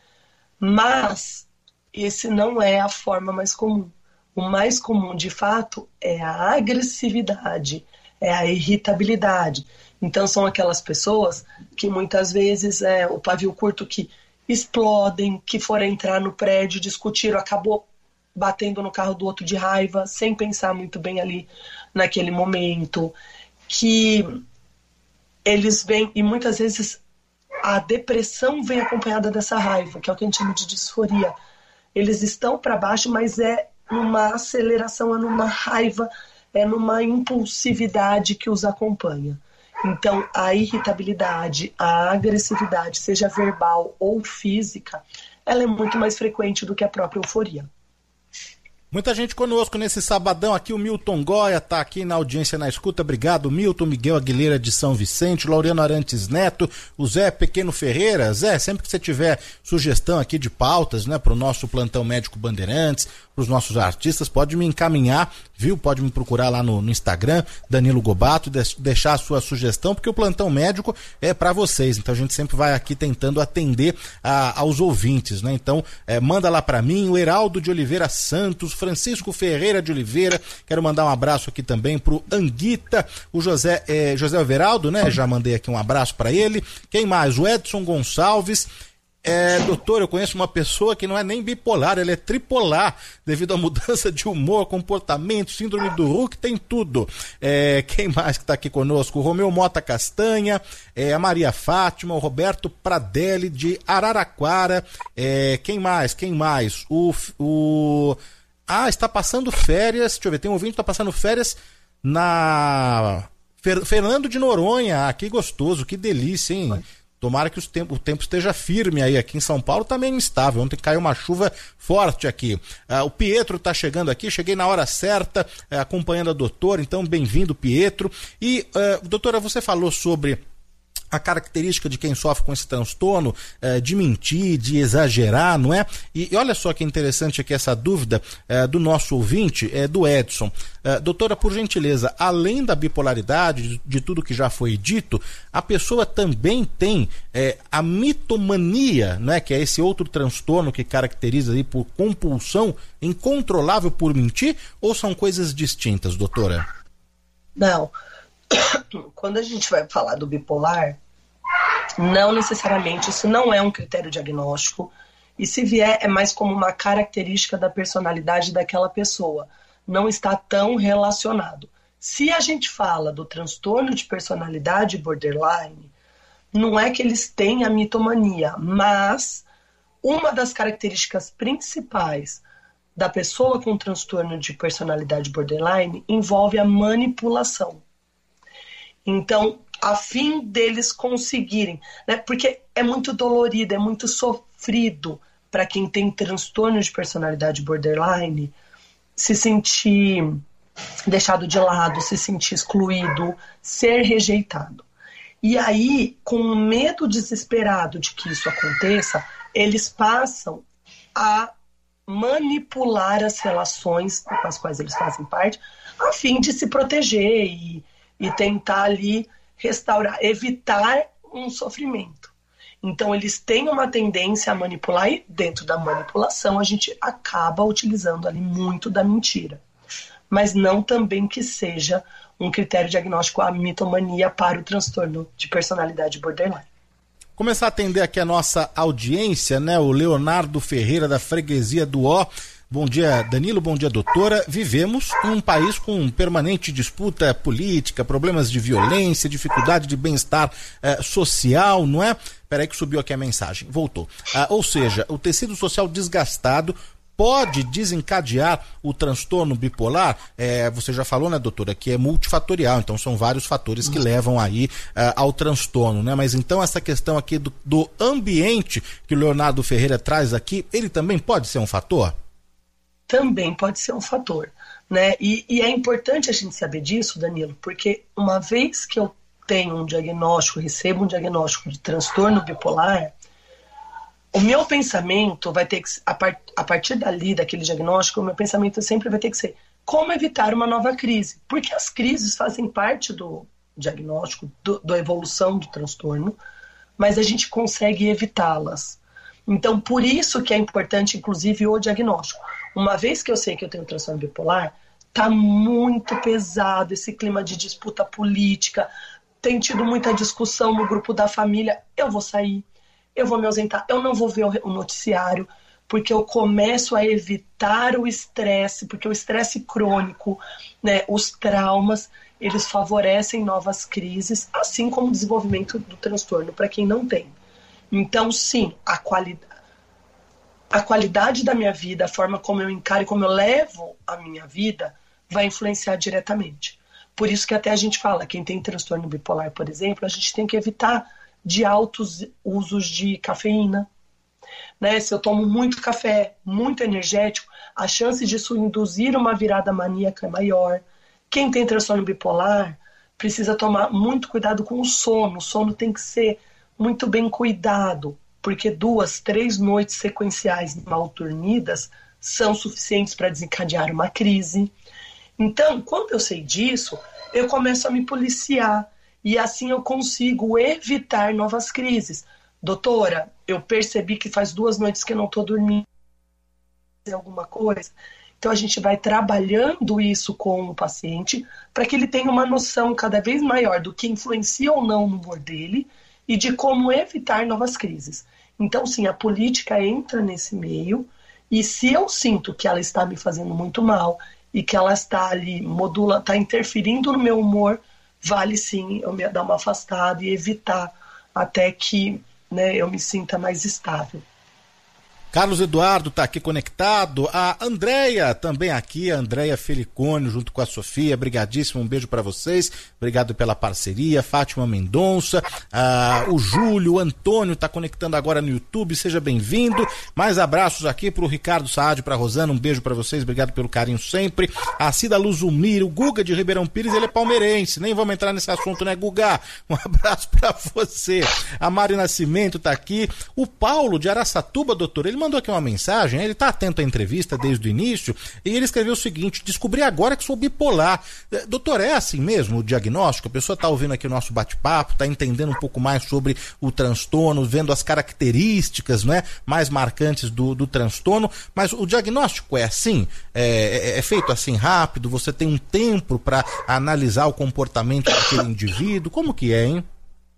Mas esse não é a forma mais comum. O mais comum, de fato, é a agressividade, é a irritabilidade. Então são aquelas pessoas que muitas vezes é o pavio curto, que explodem, que foram entrar no prédio, discutiram, acabou batendo no carro do outro de raiva, sem pensar muito bem ali naquele momento, que eles vêm, e muitas vezes a depressão vem acompanhada dessa raiva, que é o que a gente chama de disforia. Eles estão para baixo, mas é numa aceleração, é numa raiva, é numa impulsividade que os acompanha. Então, a irritabilidade, a agressividade, seja verbal ou física, ela é muito mais frequente do que a própria euforia. Muita gente conosco nesse sabadão aqui, o Milton Goya tá aqui na audiência, na escuta, obrigado Milton, Miguel Aguilera de São Vicente, Laureano Arantes Neto, o Zé Pequeno Ferreira. Zé, sempre que você tiver sugestão aqui de pautas, né, pro nosso Plantão Médico Bandeirantes, pros nossos artistas, pode me encaminhar, viu? Pode me procurar lá no, no Instagram, Danilo Gobato, de, deixar a sua sugestão, porque o Plantão Médico é para vocês, então a gente sempre vai aqui tentando atender a, aos ouvintes, né? Então, é, manda lá para mim, o Heraldo de Oliveira Santos, Francisco Ferreira de Oliveira, quero mandar um abraço aqui também pro Anguita, o José, é, José Everaldo, né? Já mandei aqui um abraço para ele. Quem mais? O Edson Gonçalves. É, doutor, eu conheço uma pessoa que não é nem bipolar, ela é tripolar, devido à mudança de humor, comportamento, síndrome do Hulk, tem tudo. É, quem mais que está aqui conosco? O Romeu Mota Castanha, é, a Maria Fátima, o Roberto Pradelli de Araraquara, é, quem mais? Quem mais? O, o... Ah, está passando férias, deixa eu ver, tem um ouvinte que está passando férias na Fer... Fernando de Noronha, ah, que gostoso, que delícia, hein? Tomara que os tempo, o tempo esteja firme aí. Aqui em São Paulo tá meio instável. Ontem caiu uma chuva forte aqui. Ah, o Pietro tá chegando aqui. Cheguei na hora certa, eh, acompanhando a doutora. Então, bem-vindo, Pietro. E, eh, doutora, você falou sobre a característica de quem sofre com esse transtorno, eh, de mentir, de exagerar, não é? E, e olha só que interessante aqui essa dúvida eh, do nosso ouvinte, eh, do Edson. Eh, doutora, por gentileza, além da bipolaridade, de, de tudo que já foi dito, a pessoa também tem eh, a mitomania, não é? Que é esse outro transtorno que caracteriza aí por compulsão incontrolável por mentir, ou são coisas distintas, doutora? Não. Quando a gente vai falar do bipolar, não necessariamente, isso não é um critério diagnóstico, e se vier é mais como uma característica da personalidade daquela pessoa, não está tão relacionado. Se a gente fala do transtorno de personalidade borderline, não é que eles têm a mitomania, mas uma das características principais da pessoa com transtorno de personalidade borderline envolve a manipulação. Então, a fim deles conseguirem, né, porque é muito dolorido, é muito sofrido para quem tem transtorno de personalidade borderline se sentir deixado de lado, se sentir excluído, ser rejeitado. E aí, com o medo desesperado de que isso aconteça, eles passam a manipular as relações com as quais eles fazem parte, a fim de se proteger e e tentar ali restaurar, evitar um sofrimento. Então eles têm uma tendência a manipular e dentro da manipulação a gente acaba utilizando ali muito da mentira. Mas não também que seja um critério diagnóstico a mitomania para o transtorno de personalidade borderline. Começar a atender aqui a nossa audiência, né? O Leonardo Ferreira da Freguesia do Ó. Bom dia, Danilo, bom dia, doutora. Vivemos em um país com permanente disputa política, problemas de violência, dificuldade de bem-estar eh, social, não é? Peraí que subiu aqui a mensagem, voltou. Ah, ou seja, o tecido social desgastado pode desencadear o transtorno bipolar? É, você já falou, né, doutora, que é multifatorial, então são vários fatores que levam aí uh, ao transtorno, né? Mas então essa questão aqui do, do ambiente que o Leonardo Ferreira traz aqui, ele também pode ser um fator? também pode ser um fator, né? E, e é importante a gente saber disso, Danilo, porque uma vez que eu tenho um diagnóstico, recebo um diagnóstico de transtorno bipolar, o meu pensamento vai ter que, a, part, a partir dali, daquele diagnóstico, o meu pensamento sempre vai ter que ser como evitar uma nova crise, porque as crises fazem parte do diagnóstico, do, da evolução do transtorno, mas a gente consegue evitá-las. Então, por isso que é importante, inclusive, o diagnóstico. Uma vez que eu sei que eu tenho transtorno bipolar, tá muito pesado esse clima de disputa política, tem tido muita discussão no grupo da família, eu vou sair, eu vou me ausentar, eu não vou ver o noticiário, porque eu começo a evitar o estresse, porque o estresse crônico, né, os traumas, eles favorecem novas crises, assim como o desenvolvimento do transtorno para quem não tem. Então, sim, a qualidade, a qualidade da minha vida, a forma como eu encaro e como eu levo a minha vida, vai influenciar diretamente. Por isso que até a gente fala, quem tem transtorno bipolar, por exemplo, a gente tem que evitar de altos usos de cafeína. Né? Se eu tomo muito café, muito energético, a chance disso induzir uma virada maníaca é maior. Quem tem transtorno bipolar precisa tomar muito cuidado com o sono. O sono tem que ser muito bem cuidado, porque duas, três noites sequenciais mal dormidas são suficientes para desencadear uma crise. Então, quando eu sei disso, eu começo a me policiar e assim eu consigo evitar novas crises. Doutora, eu percebi que faz duas noites que eu não estou dormindo, alguma coisa. Então a gente vai trabalhando isso com o paciente para que ele tenha uma noção cada vez maior do que influencia ou não no humor dele e de como evitar novas crises. Então sim, a política entra nesse meio e se eu sinto que ela está me fazendo muito mal e que ela está ali, modula, está interferindo no meu humor, vale sim eu me dar uma afastada e evitar até que, né, eu me sinta mais estável. Carlos Eduardo está aqui conectado, a Andréia também aqui, a Andréia Felicone junto com a Sofia, brigadíssimo, um beijo para vocês, obrigado pela parceria, Fátima Mendonça, ah, o Júlio, o Antônio está conectando agora no YouTube, seja bem-vindo, mais abraços aqui para o Ricardo Saad, para a Rosana, um beijo para vocês, obrigado pelo carinho sempre, a Cida Luzumir, o Guga de Ribeirão Pires, ele é palmeirense, nem vamos entrar nesse assunto, né, Guga? Um abraço para você, a Mari Nascimento está aqui, o Paulo de Araçatuba, doutor, ele mandou aqui uma mensagem, ele está atento à entrevista desde o início, e ele escreveu o seguinte: descobri agora que sou bipolar. Doutor, é assim mesmo o diagnóstico? A pessoa está ouvindo aqui o nosso bate-papo, está entendendo um pouco mais sobre o transtorno, vendo as características, né, mais marcantes do, do transtorno, mas o diagnóstico é assim? É, é, é feito assim rápido? Você tem um tempo para analisar o comportamento daquele indivíduo? Como que é, hein?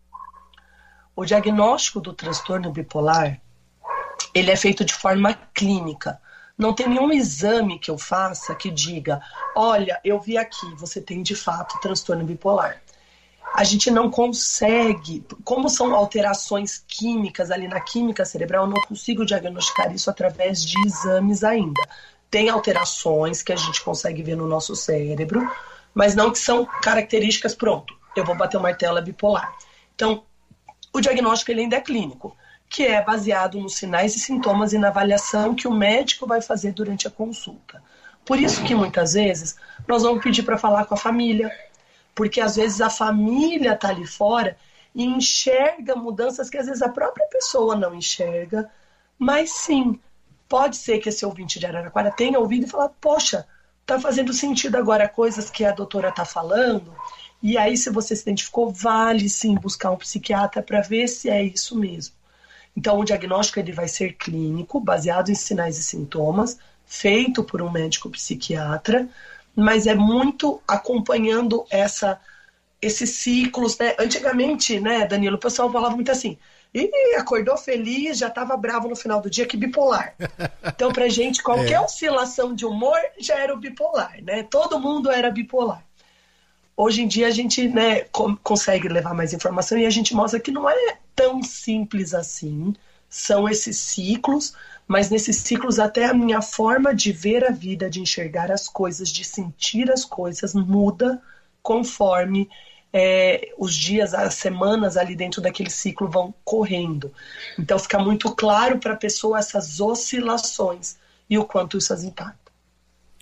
O diagnóstico do transtorno bipolar, ele é feito de forma clínica. Não tem nenhum exame que eu faça que diga, olha, eu vi aqui, você tem de fato transtorno bipolar. A gente não consegue, como são alterações químicas ali na química cerebral, eu não consigo diagnosticar isso através de exames ainda. Tem alterações que a gente consegue ver no nosso cérebro, mas não que são características, pronto, eu vou bater o martelo, é bipolar. Então, o diagnóstico ele ainda é clínico, que é baseado nos sinais e sintomas e na avaliação que o médico vai fazer durante a consulta. Por isso que muitas vezes nós vamos pedir para falar com a família, porque às vezes a família está ali fora e enxerga mudanças que às vezes a própria pessoa não enxerga, mas sim, pode ser que esse ouvinte de Araraquara tenha ouvido e falar, poxa, está fazendo sentido agora coisas que a doutora está falando, e aí se você se identificou, vale sim buscar um psiquiatra para ver se é isso mesmo. Então, o diagnóstico ele vai ser clínico, baseado em sinais e sintomas, feito por um médico psiquiatra, mas é muito acompanhando essa, esses ciclos, né? Antigamente, né, Danilo, o pessoal falava muito assim, e acordou feliz, já estava bravo no final do dia, que bipolar. Então, pra gente, qualquer é. oscilação de humor já era o bipolar, né? Todo mundo era bipolar. Hoje em dia a gente, né, consegue levar mais informação e a gente mostra que não é tão simples assim, são esses ciclos, mas nesses ciclos até a minha forma de ver a vida, de enxergar as coisas, de sentir as coisas muda conforme é, os dias, as semanas ali dentro daquele ciclo vão correndo. Então fica muito claro para a pessoa essas oscilações e o quanto isso as impacta.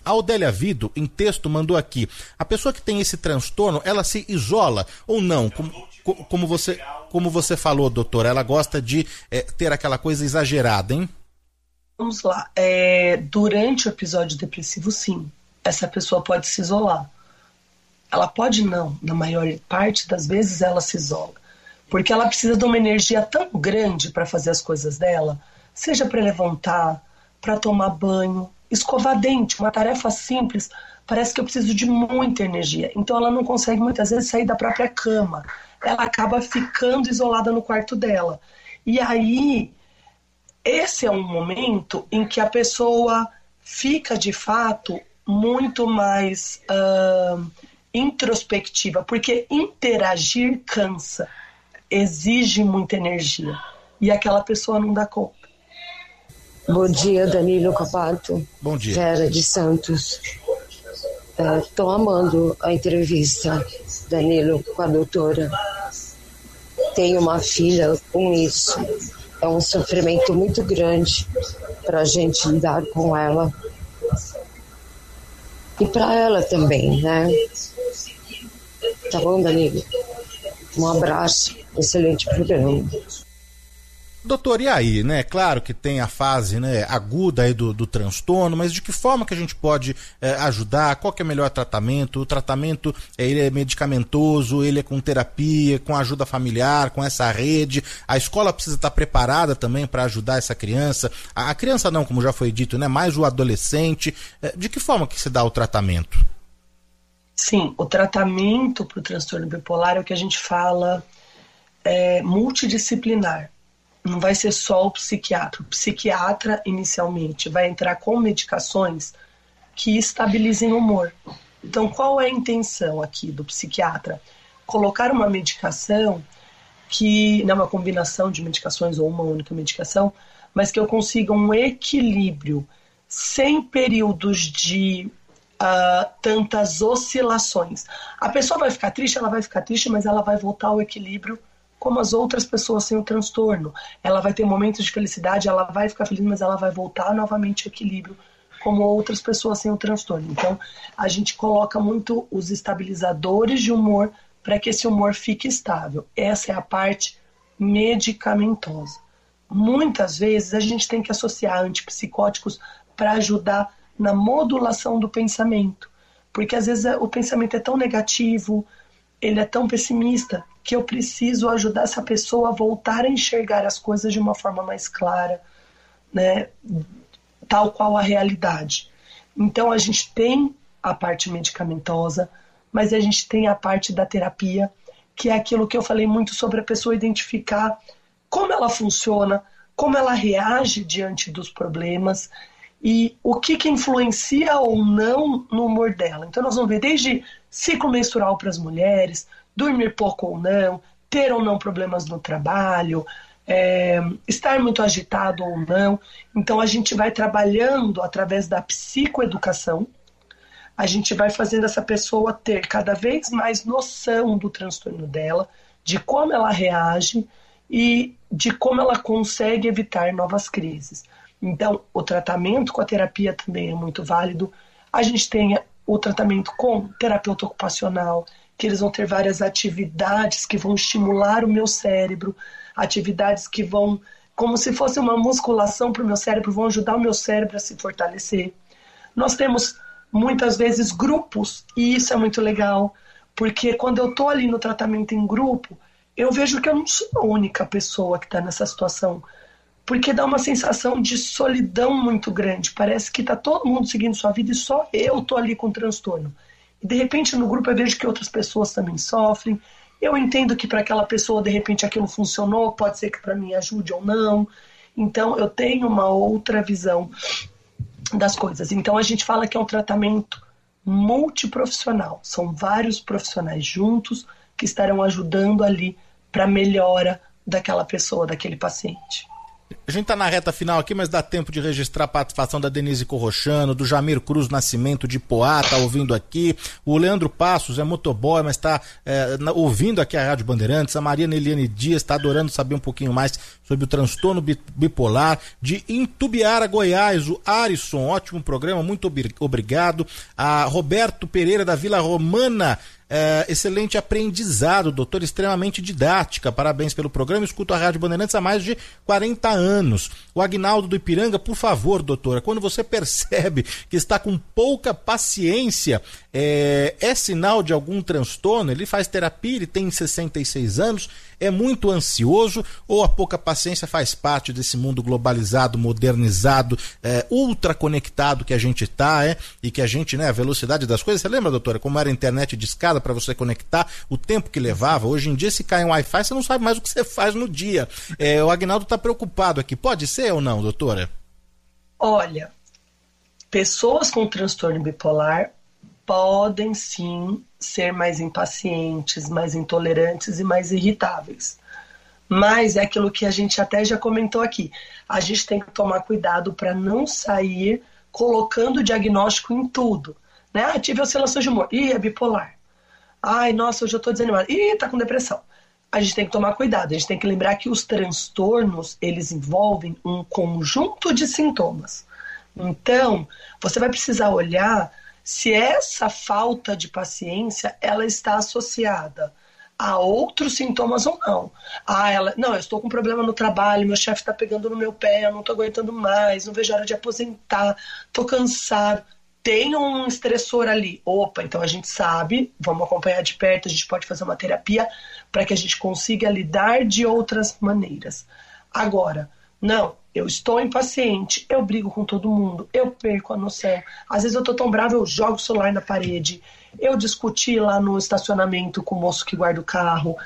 A Odélia Vido, em texto, mandou aqui: a pessoa que tem esse transtorno, ela se isola ou não? Como, como, você, como você falou, doutora, ela gosta de é, ter aquela coisa exagerada, hein? Vamos lá. É, durante o episódio depressivo, sim, essa pessoa pode se isolar. Ela pode não, na maior parte das vezes ela se isola. Porque ela precisa de uma energia tão grande para fazer as coisas dela, seja para levantar, para tomar banho, escovar dente, uma tarefa simples, parece que eu preciso de muita energia. Então ela não consegue muitas vezes sair da própria cama. Ela acaba ficando isolada no quarto dela. E aí, esse é um momento em que a pessoa fica, de fato, muito mais uh, introspectiva, porque interagir cansa, exige muita energia. E aquela pessoa não dá conta. Bom dia, Danilo Capato. Bom dia. Vera de Santos. Estou é, amando a entrevista, Danilo, com a doutora. Tenho uma filha com isso. É um sofrimento muito grande para a gente lidar com ela. E para ela também, né? Tá bom, Danilo? Um abraço. Excelente programa. Doutor, e aí, né? Claro que tem a fase, né, aguda aí do, do transtorno, mas de que forma que a gente pode é, ajudar? Qual que é o melhor tratamento? O tratamento, é, ele é medicamentoso, ele é com terapia, com ajuda familiar, com essa rede. A escola precisa estar preparada também para ajudar essa criança. A, a criança não, como já foi dito, né? Mais o adolescente. É, de que forma que se dá o tratamento? Sim, o tratamento para o transtorno bipolar é o que a gente fala é, multidisciplinar. Não vai ser só o psiquiatra. O psiquiatra, inicialmente, vai entrar com medicações que estabilizem o humor. Então, qual é a intenção aqui do psiquiatra? Colocar uma medicação que, não é uma combinação de medicações ou uma única medicação, mas que eu consiga um equilíbrio, sem períodos de uh, tantas oscilações. A pessoa vai ficar triste, ela vai ficar triste, mas ela vai voltar ao equilíbrio como as outras pessoas sem o transtorno. Ela vai ter momentos de felicidade, ela vai ficar feliz, mas ela vai voltar novamente ao equilíbrio como outras pessoas sem o transtorno. Então, a gente coloca muito os estabilizadores de humor para que esse humor fique estável. Essa é a parte medicamentosa. Muitas vezes a gente tem que associar antipsicóticos para ajudar na modulação do pensamento, porque às vezes o pensamento é tão negativo, ele é tão pessimista, que eu preciso ajudar essa pessoa a voltar a enxergar as coisas de uma forma mais clara, né, tal qual a realidade. Então a gente tem a parte medicamentosa, mas a gente tem a parte da terapia, que é aquilo que eu falei muito sobre a pessoa identificar como ela funciona, como ela reage diante dos problemas e o que, que influencia ou não no humor dela. Então nós vamos ver desde ciclo menstrual para as mulheres, dormir pouco ou não, ter ou não problemas no trabalho, é, estar muito agitado ou não. Então a gente vai trabalhando através da psicoeducação, a gente vai fazendo essa pessoa ter cada vez mais noção do transtorno dela, de como ela reage e de como ela consegue evitar novas crises. Então o tratamento com a terapia também é muito válido. A gente tem o tratamento com terapeuta ocupacional, que eles vão ter várias atividades que vão estimular o meu cérebro, atividades que vão, como se fosse uma musculação para o meu cérebro, vão ajudar o meu cérebro a se fortalecer. Nós temos muitas vezes grupos, e isso é muito legal, porque quando eu estou ali no tratamento em grupo, eu vejo que eu não sou a única pessoa que está nessa situação, porque dá uma sensação de solidão muito grande, parece que está todo mundo seguindo sua vida e só eu estou ali com transtorno. E de repente no grupo eu vejo que outras pessoas também sofrem, eu entendo que para aquela pessoa de repente aquilo funcionou, pode ser que para mim ajude ou não, então eu tenho uma outra visão das coisas. Então a gente fala que é um tratamento multiprofissional, são vários profissionais juntos que estarão ajudando ali para a melhora daquela pessoa, daquele paciente. A gente tá na reta final aqui, mas dá tempo de registrar a participação da Denise Corrochano, do Jamir Cruz Nascimento de Poá, tá ouvindo aqui. O Leandro Passos é motoboy, mas tá é, na, ouvindo aqui a Rádio Bandeirantes. A Maria Neliane Dias tá adorando saber um pouquinho mais sobre o transtorno bipolar. De Intubiara, Goiás, o Arisson, ótimo programa, muito obrigado. A Roberto Pereira da Vila Romana, É, excelente aprendizado, doutor, extremamente didática, parabéns pelo programa, escuto a Rádio Bandeirantes há mais de quarenta anos. O Agnaldo do Ipiranga, por favor, doutora, quando você percebe que está com pouca paciência, é, é sinal de algum transtorno? Ele faz terapia, ele tem sessenta e seis anos, é muito ansioso, ou a pouca paciência faz parte desse mundo globalizado, modernizado, é, ultra conectado que a gente está, é, e que a gente, né, a velocidade das coisas, você lembra, doutora, como era a internet de escada para você conectar, o tempo que levava? Hoje em dia, se cai um Wi-Fi, você não sabe mais o que você faz no dia. É, o Agnaldo está preocupado aqui, pode ser ou não, doutora? Olha, pessoas com transtorno bipolar podem sim ser mais impacientes, mais intolerantes e mais irritáveis. Mas é aquilo que a gente até já comentou aqui. A gente tem que tomar cuidado para não sair colocando diagnóstico em tudo. Né? Ah, tive oscilações de humor. Ih, é bipolar. Ai, nossa, hoje eu tô desanimado. Ih, tá com depressão. A gente tem que tomar cuidado. A gente tem que lembrar que os transtornos, eles envolvem um conjunto de sintomas. Então, você vai precisar olhar se essa falta de paciência, ela está associada a outros sintomas ou não. Ah, ela, não, eu estou com problema no trabalho, meu chefe está pegando no meu pé, eu não estou aguentando mais, não vejo a hora de aposentar, estou cansado. Tem um estressor ali. Opa, então a gente sabe, vamos acompanhar de perto, a gente pode fazer uma terapia para que a gente consiga lidar de outras maneiras. Agora, não, eu estou impaciente, eu brigo com todo mundo, eu perco a noção. Às vezes eu estou tão bravo, eu jogo o celular na parede, eu discuti lá no estacionamento com o moço que guarda o carro,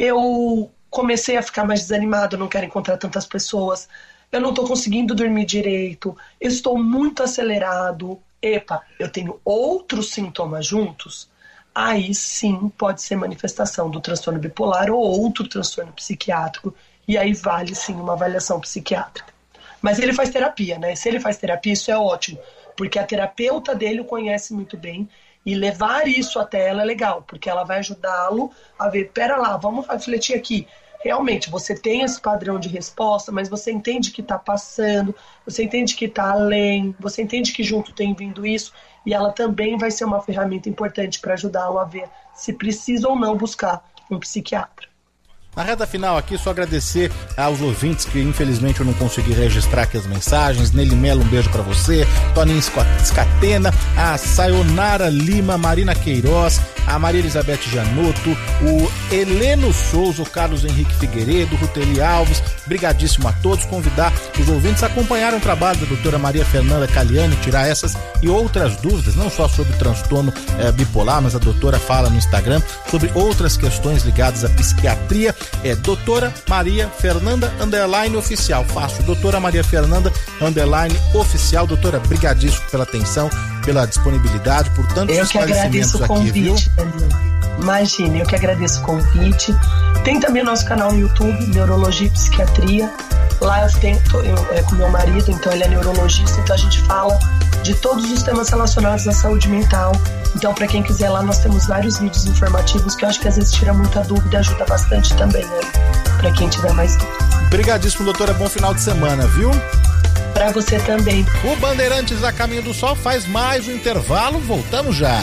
eu comecei a ficar mais desanimado, eu não quero encontrar tantas pessoas, eu não estou conseguindo dormir direito, eu estou muito acelerado. Epa, eu tenho outros sintomas juntos, aí sim pode ser manifestação do transtorno bipolar ou outro transtorno psiquiátrico, e aí vale sim uma avaliação psiquiátrica. Mas ele faz terapia, né? Se ele faz terapia, isso é ótimo, porque a terapeuta dele o conhece muito bem, e levar isso até ela é legal, porque ela vai ajudá-lo a ver, pera lá, vamos refletir aqui. Realmente, você tem esse padrão de resposta, mas você entende que está passando, você entende que está além, você entende que junto tem vindo isso, e ela também vai ser uma ferramenta importante para ajudá-lo a ver se precisa ou não buscar um psiquiatra. Na reta final aqui, só agradecer aos ouvintes que infelizmente eu não consegui registrar aqui as mensagens. Nele Melo, um beijo pra você. Toninho Scatena, a Sayonara Lima, Marina Queiroz, a Maria Elizabeth Janotto, o Heleno Souza, o Carlos Henrique Figueiredo, o Ruteli Alves. Brigadíssimo a todos. Convidar os ouvintes a acompanharem o trabalho da doutora Maria Fernanda Caliani, tirar essas e outras dúvidas, não só sobre o transtorno é, bipolar, mas a doutora fala no Instagram sobre outras questões ligadas à psiquiatria. É doutora Maria Fernanda underline oficial. Fácil, doutora Maria Fernanda underline oficial. Doutora, brigadíssimo pela atenção, pela disponibilidade, por tantos eu que agradeço o convite, aqui, viu? Imagine, eu que agradeço o convite. Tem também o nosso canal no YouTube, Neurologia e Psiquiatria. Lá eu tenho eu, é, com meu marido, então ele é neurologista, então a gente fala de todos os temas relacionados à saúde mental. Então, para quem quiser lá, nós temos vários vídeos informativos que eu acho que às vezes tira muita dúvida e ajuda bastante também, né? Para quem tiver mais dúvida. Obrigadíssimo, doutora. Bom final de semana, viu? Para você também. O Bandeirantes a Caminho do Sol faz mais um intervalo. Voltamos já.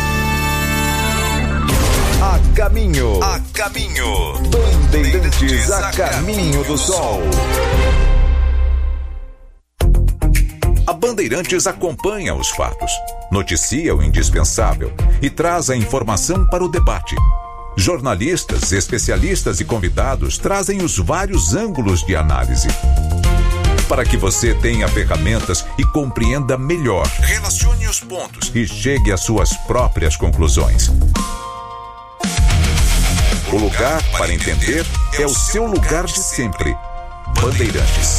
A caminho, a caminho. Bandeirantes a Caminho do Sol. A Bandeirantes acompanha os fatos, noticia o indispensável e traz a informação para o debate. Jornalistas, especialistas e convidados trazem os vários ângulos de análise, para que você tenha ferramentas e compreenda melhor. Relacione os pontos e chegue às suas próprias conclusões. O lugar para entender é o seu lugar de sempre. Bandeirantes.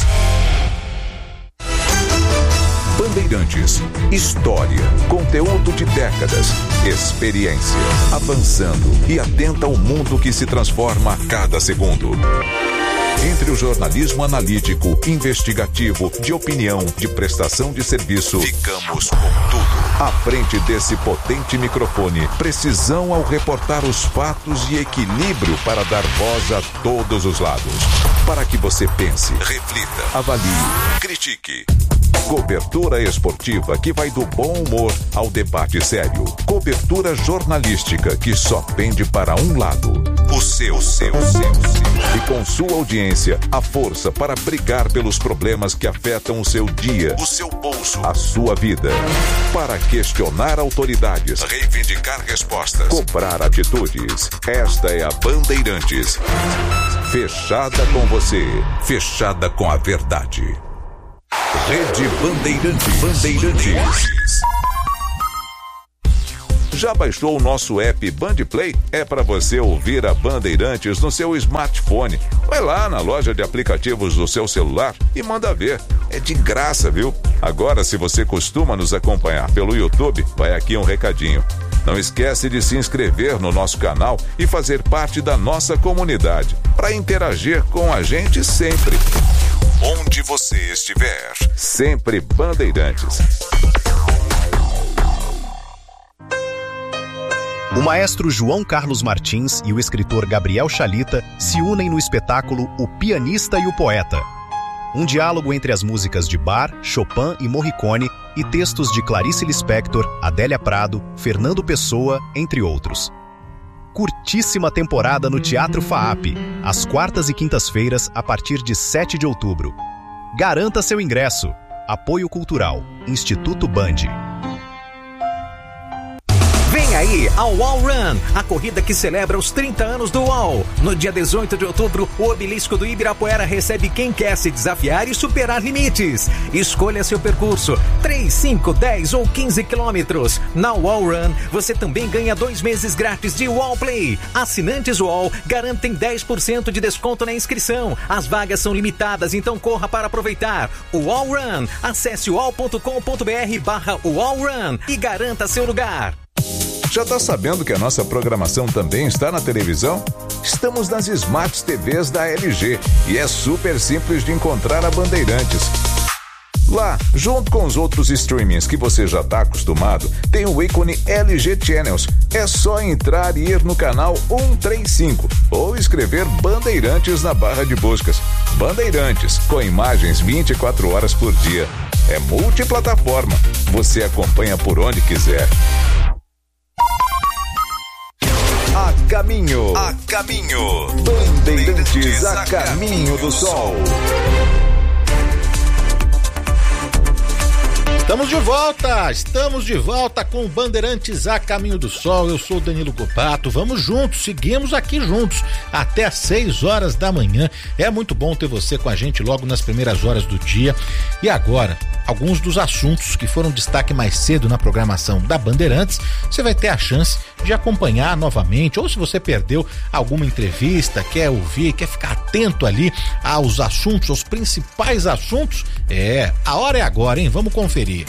Bandeirantes. História, conteúdo de décadas, experiência, avançando e atenta ao mundo que se transforma a cada segundo. Entre o jornalismo analítico, investigativo, de opinião, de prestação de serviço, ficamos com tudo. À frente desse potente microfone, precisão ao reportar os fatos e equilíbrio para dar voz a todos os lados. Para que você pense, reflita, avalie, critique. Cobertura esportiva que vai do bom humor ao debate sério. Cobertura jornalística que só pende para um lado. O seu, o seu, o seu, o seu. E com sua audiência, a força para brigar pelos problemas que afetam o seu dia, o seu bolso, a sua vida. Para questionar autoridades, reivindicar respostas, cobrar atitudes. Esta é a Bandeirantes. Fechada com você, fechada com a verdade. Rede Bandeirantes. Bandeirantes. Já baixou o nosso app Bandplay? É para você ouvir a Bandeirantes no seu smartphone. Vai lá na loja de aplicativos do seu celular e manda ver. É de graça, viu? Agora, se você costuma nos acompanhar pelo YouTube, vai aqui um recadinho. Não esquece de se inscrever no nosso canal e fazer parte da nossa comunidade, para interagir com a gente sempre. Onde você estiver, sempre Bandeirantes. O maestro João Carlos Martins e o escritor Gabriel Chalita se unem no espetáculo O Pianista e o Poeta. Um diálogo entre as músicas de Bach, Chopin e Morricone e textos de Clarice Lispector, Adélia Prado, Fernando Pessoa, entre outros. Curtíssima temporada no Teatro FAAP, às quartas e quintas-feiras, a partir de sete de outubro. Garanta seu ingresso. Apoio Cultural, Instituto Band. Vem aí a Wall Run, a corrida que celebra os trinta anos do U O L. No dia dezoito de outubro, o obelisco do Ibirapuera recebe quem quer se desafiar e superar limites. Escolha seu percurso, três, cinco, dez ou quinze quilômetros. Na Wall Run, você também ganha dois meses grátis de Wall Play. Assinantes U O L garantem dez por cento de desconto na inscrição. As vagas são limitadas, então corra para aproveitar. O Wall Run, acesse uol ponto com ponto br barra Wall Run e garanta seu lugar. Já tá sabendo que a nossa programação também está na televisão? Estamos nas Smart T Vs da L G e é super simples de encontrar a Bandeirantes. Lá, junto com os outros streamings que você já está acostumado, tem o ícone L G Channels. É só entrar e ir no canal cento e trinta e cinco ou escrever Bandeirantes na barra de buscas. Bandeirantes, com imagens vinte e quatro horas por dia. É multiplataforma. Você acompanha por onde quiser. A caminho, a caminho, Bandeirantes a caminho do sol. Estamos de volta, estamos de volta com Bandeirantes a Caminho do Sol. Eu sou Danilo Copato, vamos juntos, seguimos aqui juntos até às seis horas da manhã. É muito bom ter você com a gente logo nas primeiras horas do dia. E agora, alguns dos assuntos que foram destaque mais cedo na programação da Bandeirantes, você vai ter a chance de acompanhar novamente, ou se você perdeu alguma entrevista, quer ouvir, quer ficar atento ali aos assuntos, aos principais assuntos, é, a hora é agora, hein? Vamos conferir.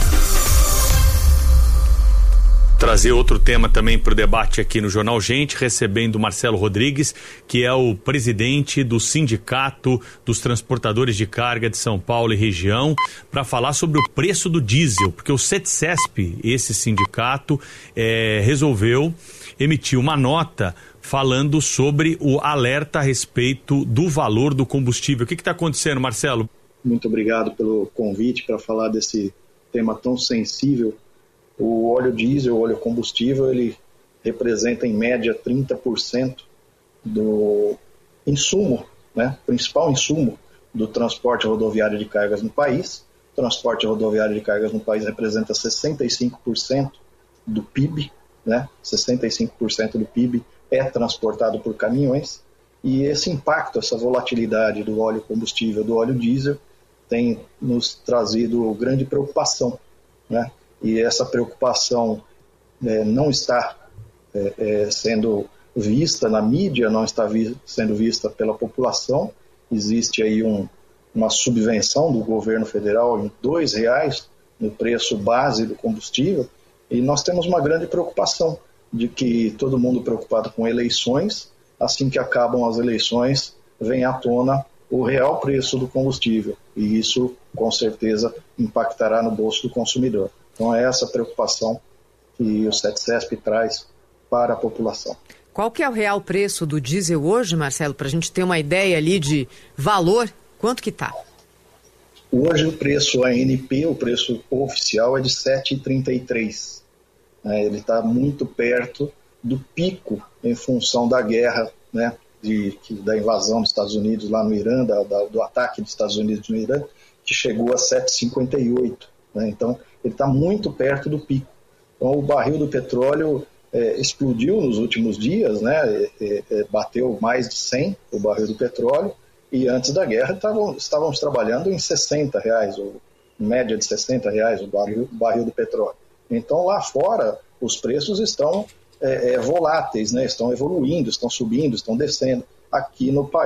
Trazer outro tema também para o debate aqui no Jornal Gente, recebendo o Marcelo Rodrigues, que é o presidente do Sindicato dos Transportadores de Carga de São Paulo e região, para falar sobre o preço do diesel, porque o CETCESP, esse sindicato, é, resolveu emitir uma nota falando sobre o alerta a respeito do valor do combustível. O que está acontecendo, Marcelo? Muito obrigado pelo convite para falar desse tema tão sensível. O óleo diesel, o óleo combustível, ele representa em média trinta por cento do insumo, né, principal insumo do transporte rodoviário de cargas no país. O transporte rodoviário de cargas no país representa sessenta e cinco por cento do P I B, né, sessenta e cinco por cento do P I B é transportado por caminhões, e esse impacto, essa volatilidade do óleo combustível, do óleo diesel, tem nos trazido grande preocupação, né? E essa preocupação é, não está é, é, sendo vista na mídia, não está vi, sendo vista pela população. Existe aí um, uma subvenção do governo federal em dois reais no preço base do combustível, e nós temos uma grande preocupação de que todo mundo preocupado com eleições, assim que acabam as eleições, vem à tona o real preço do combustível, e isso com certeza impactará no bolso do consumidor. Então é essa preocupação que o CETCESP traz para a população. Qual que é o real preço do diesel hoje, Marcelo, para a gente ter uma ideia ali de valor? Quanto que está? Hoje o preço A N P, o preço oficial, é de sete reais e trinta e três centavos. Ele está muito perto do pico em função da guerra, né, de, da invasão dos Estados Unidos lá no Irã, da, da, do ataque dos Estados Unidos no Irã, que chegou a sete reais e cinquenta e oito centavos. Né? Então, ele está muito perto do pico. Então, o barril do petróleo é, explodiu nos últimos dias, né? é, é, bateu mais de cem o barril do petróleo, e antes da guerra tavam, estávamos trabalhando em sessenta reais, ou média de sessenta reais o barril, barril do petróleo. Então, lá fora, os preços estão é, é, voláteis, né? Estão evoluindo, estão subindo, estão descendo. Aqui no país,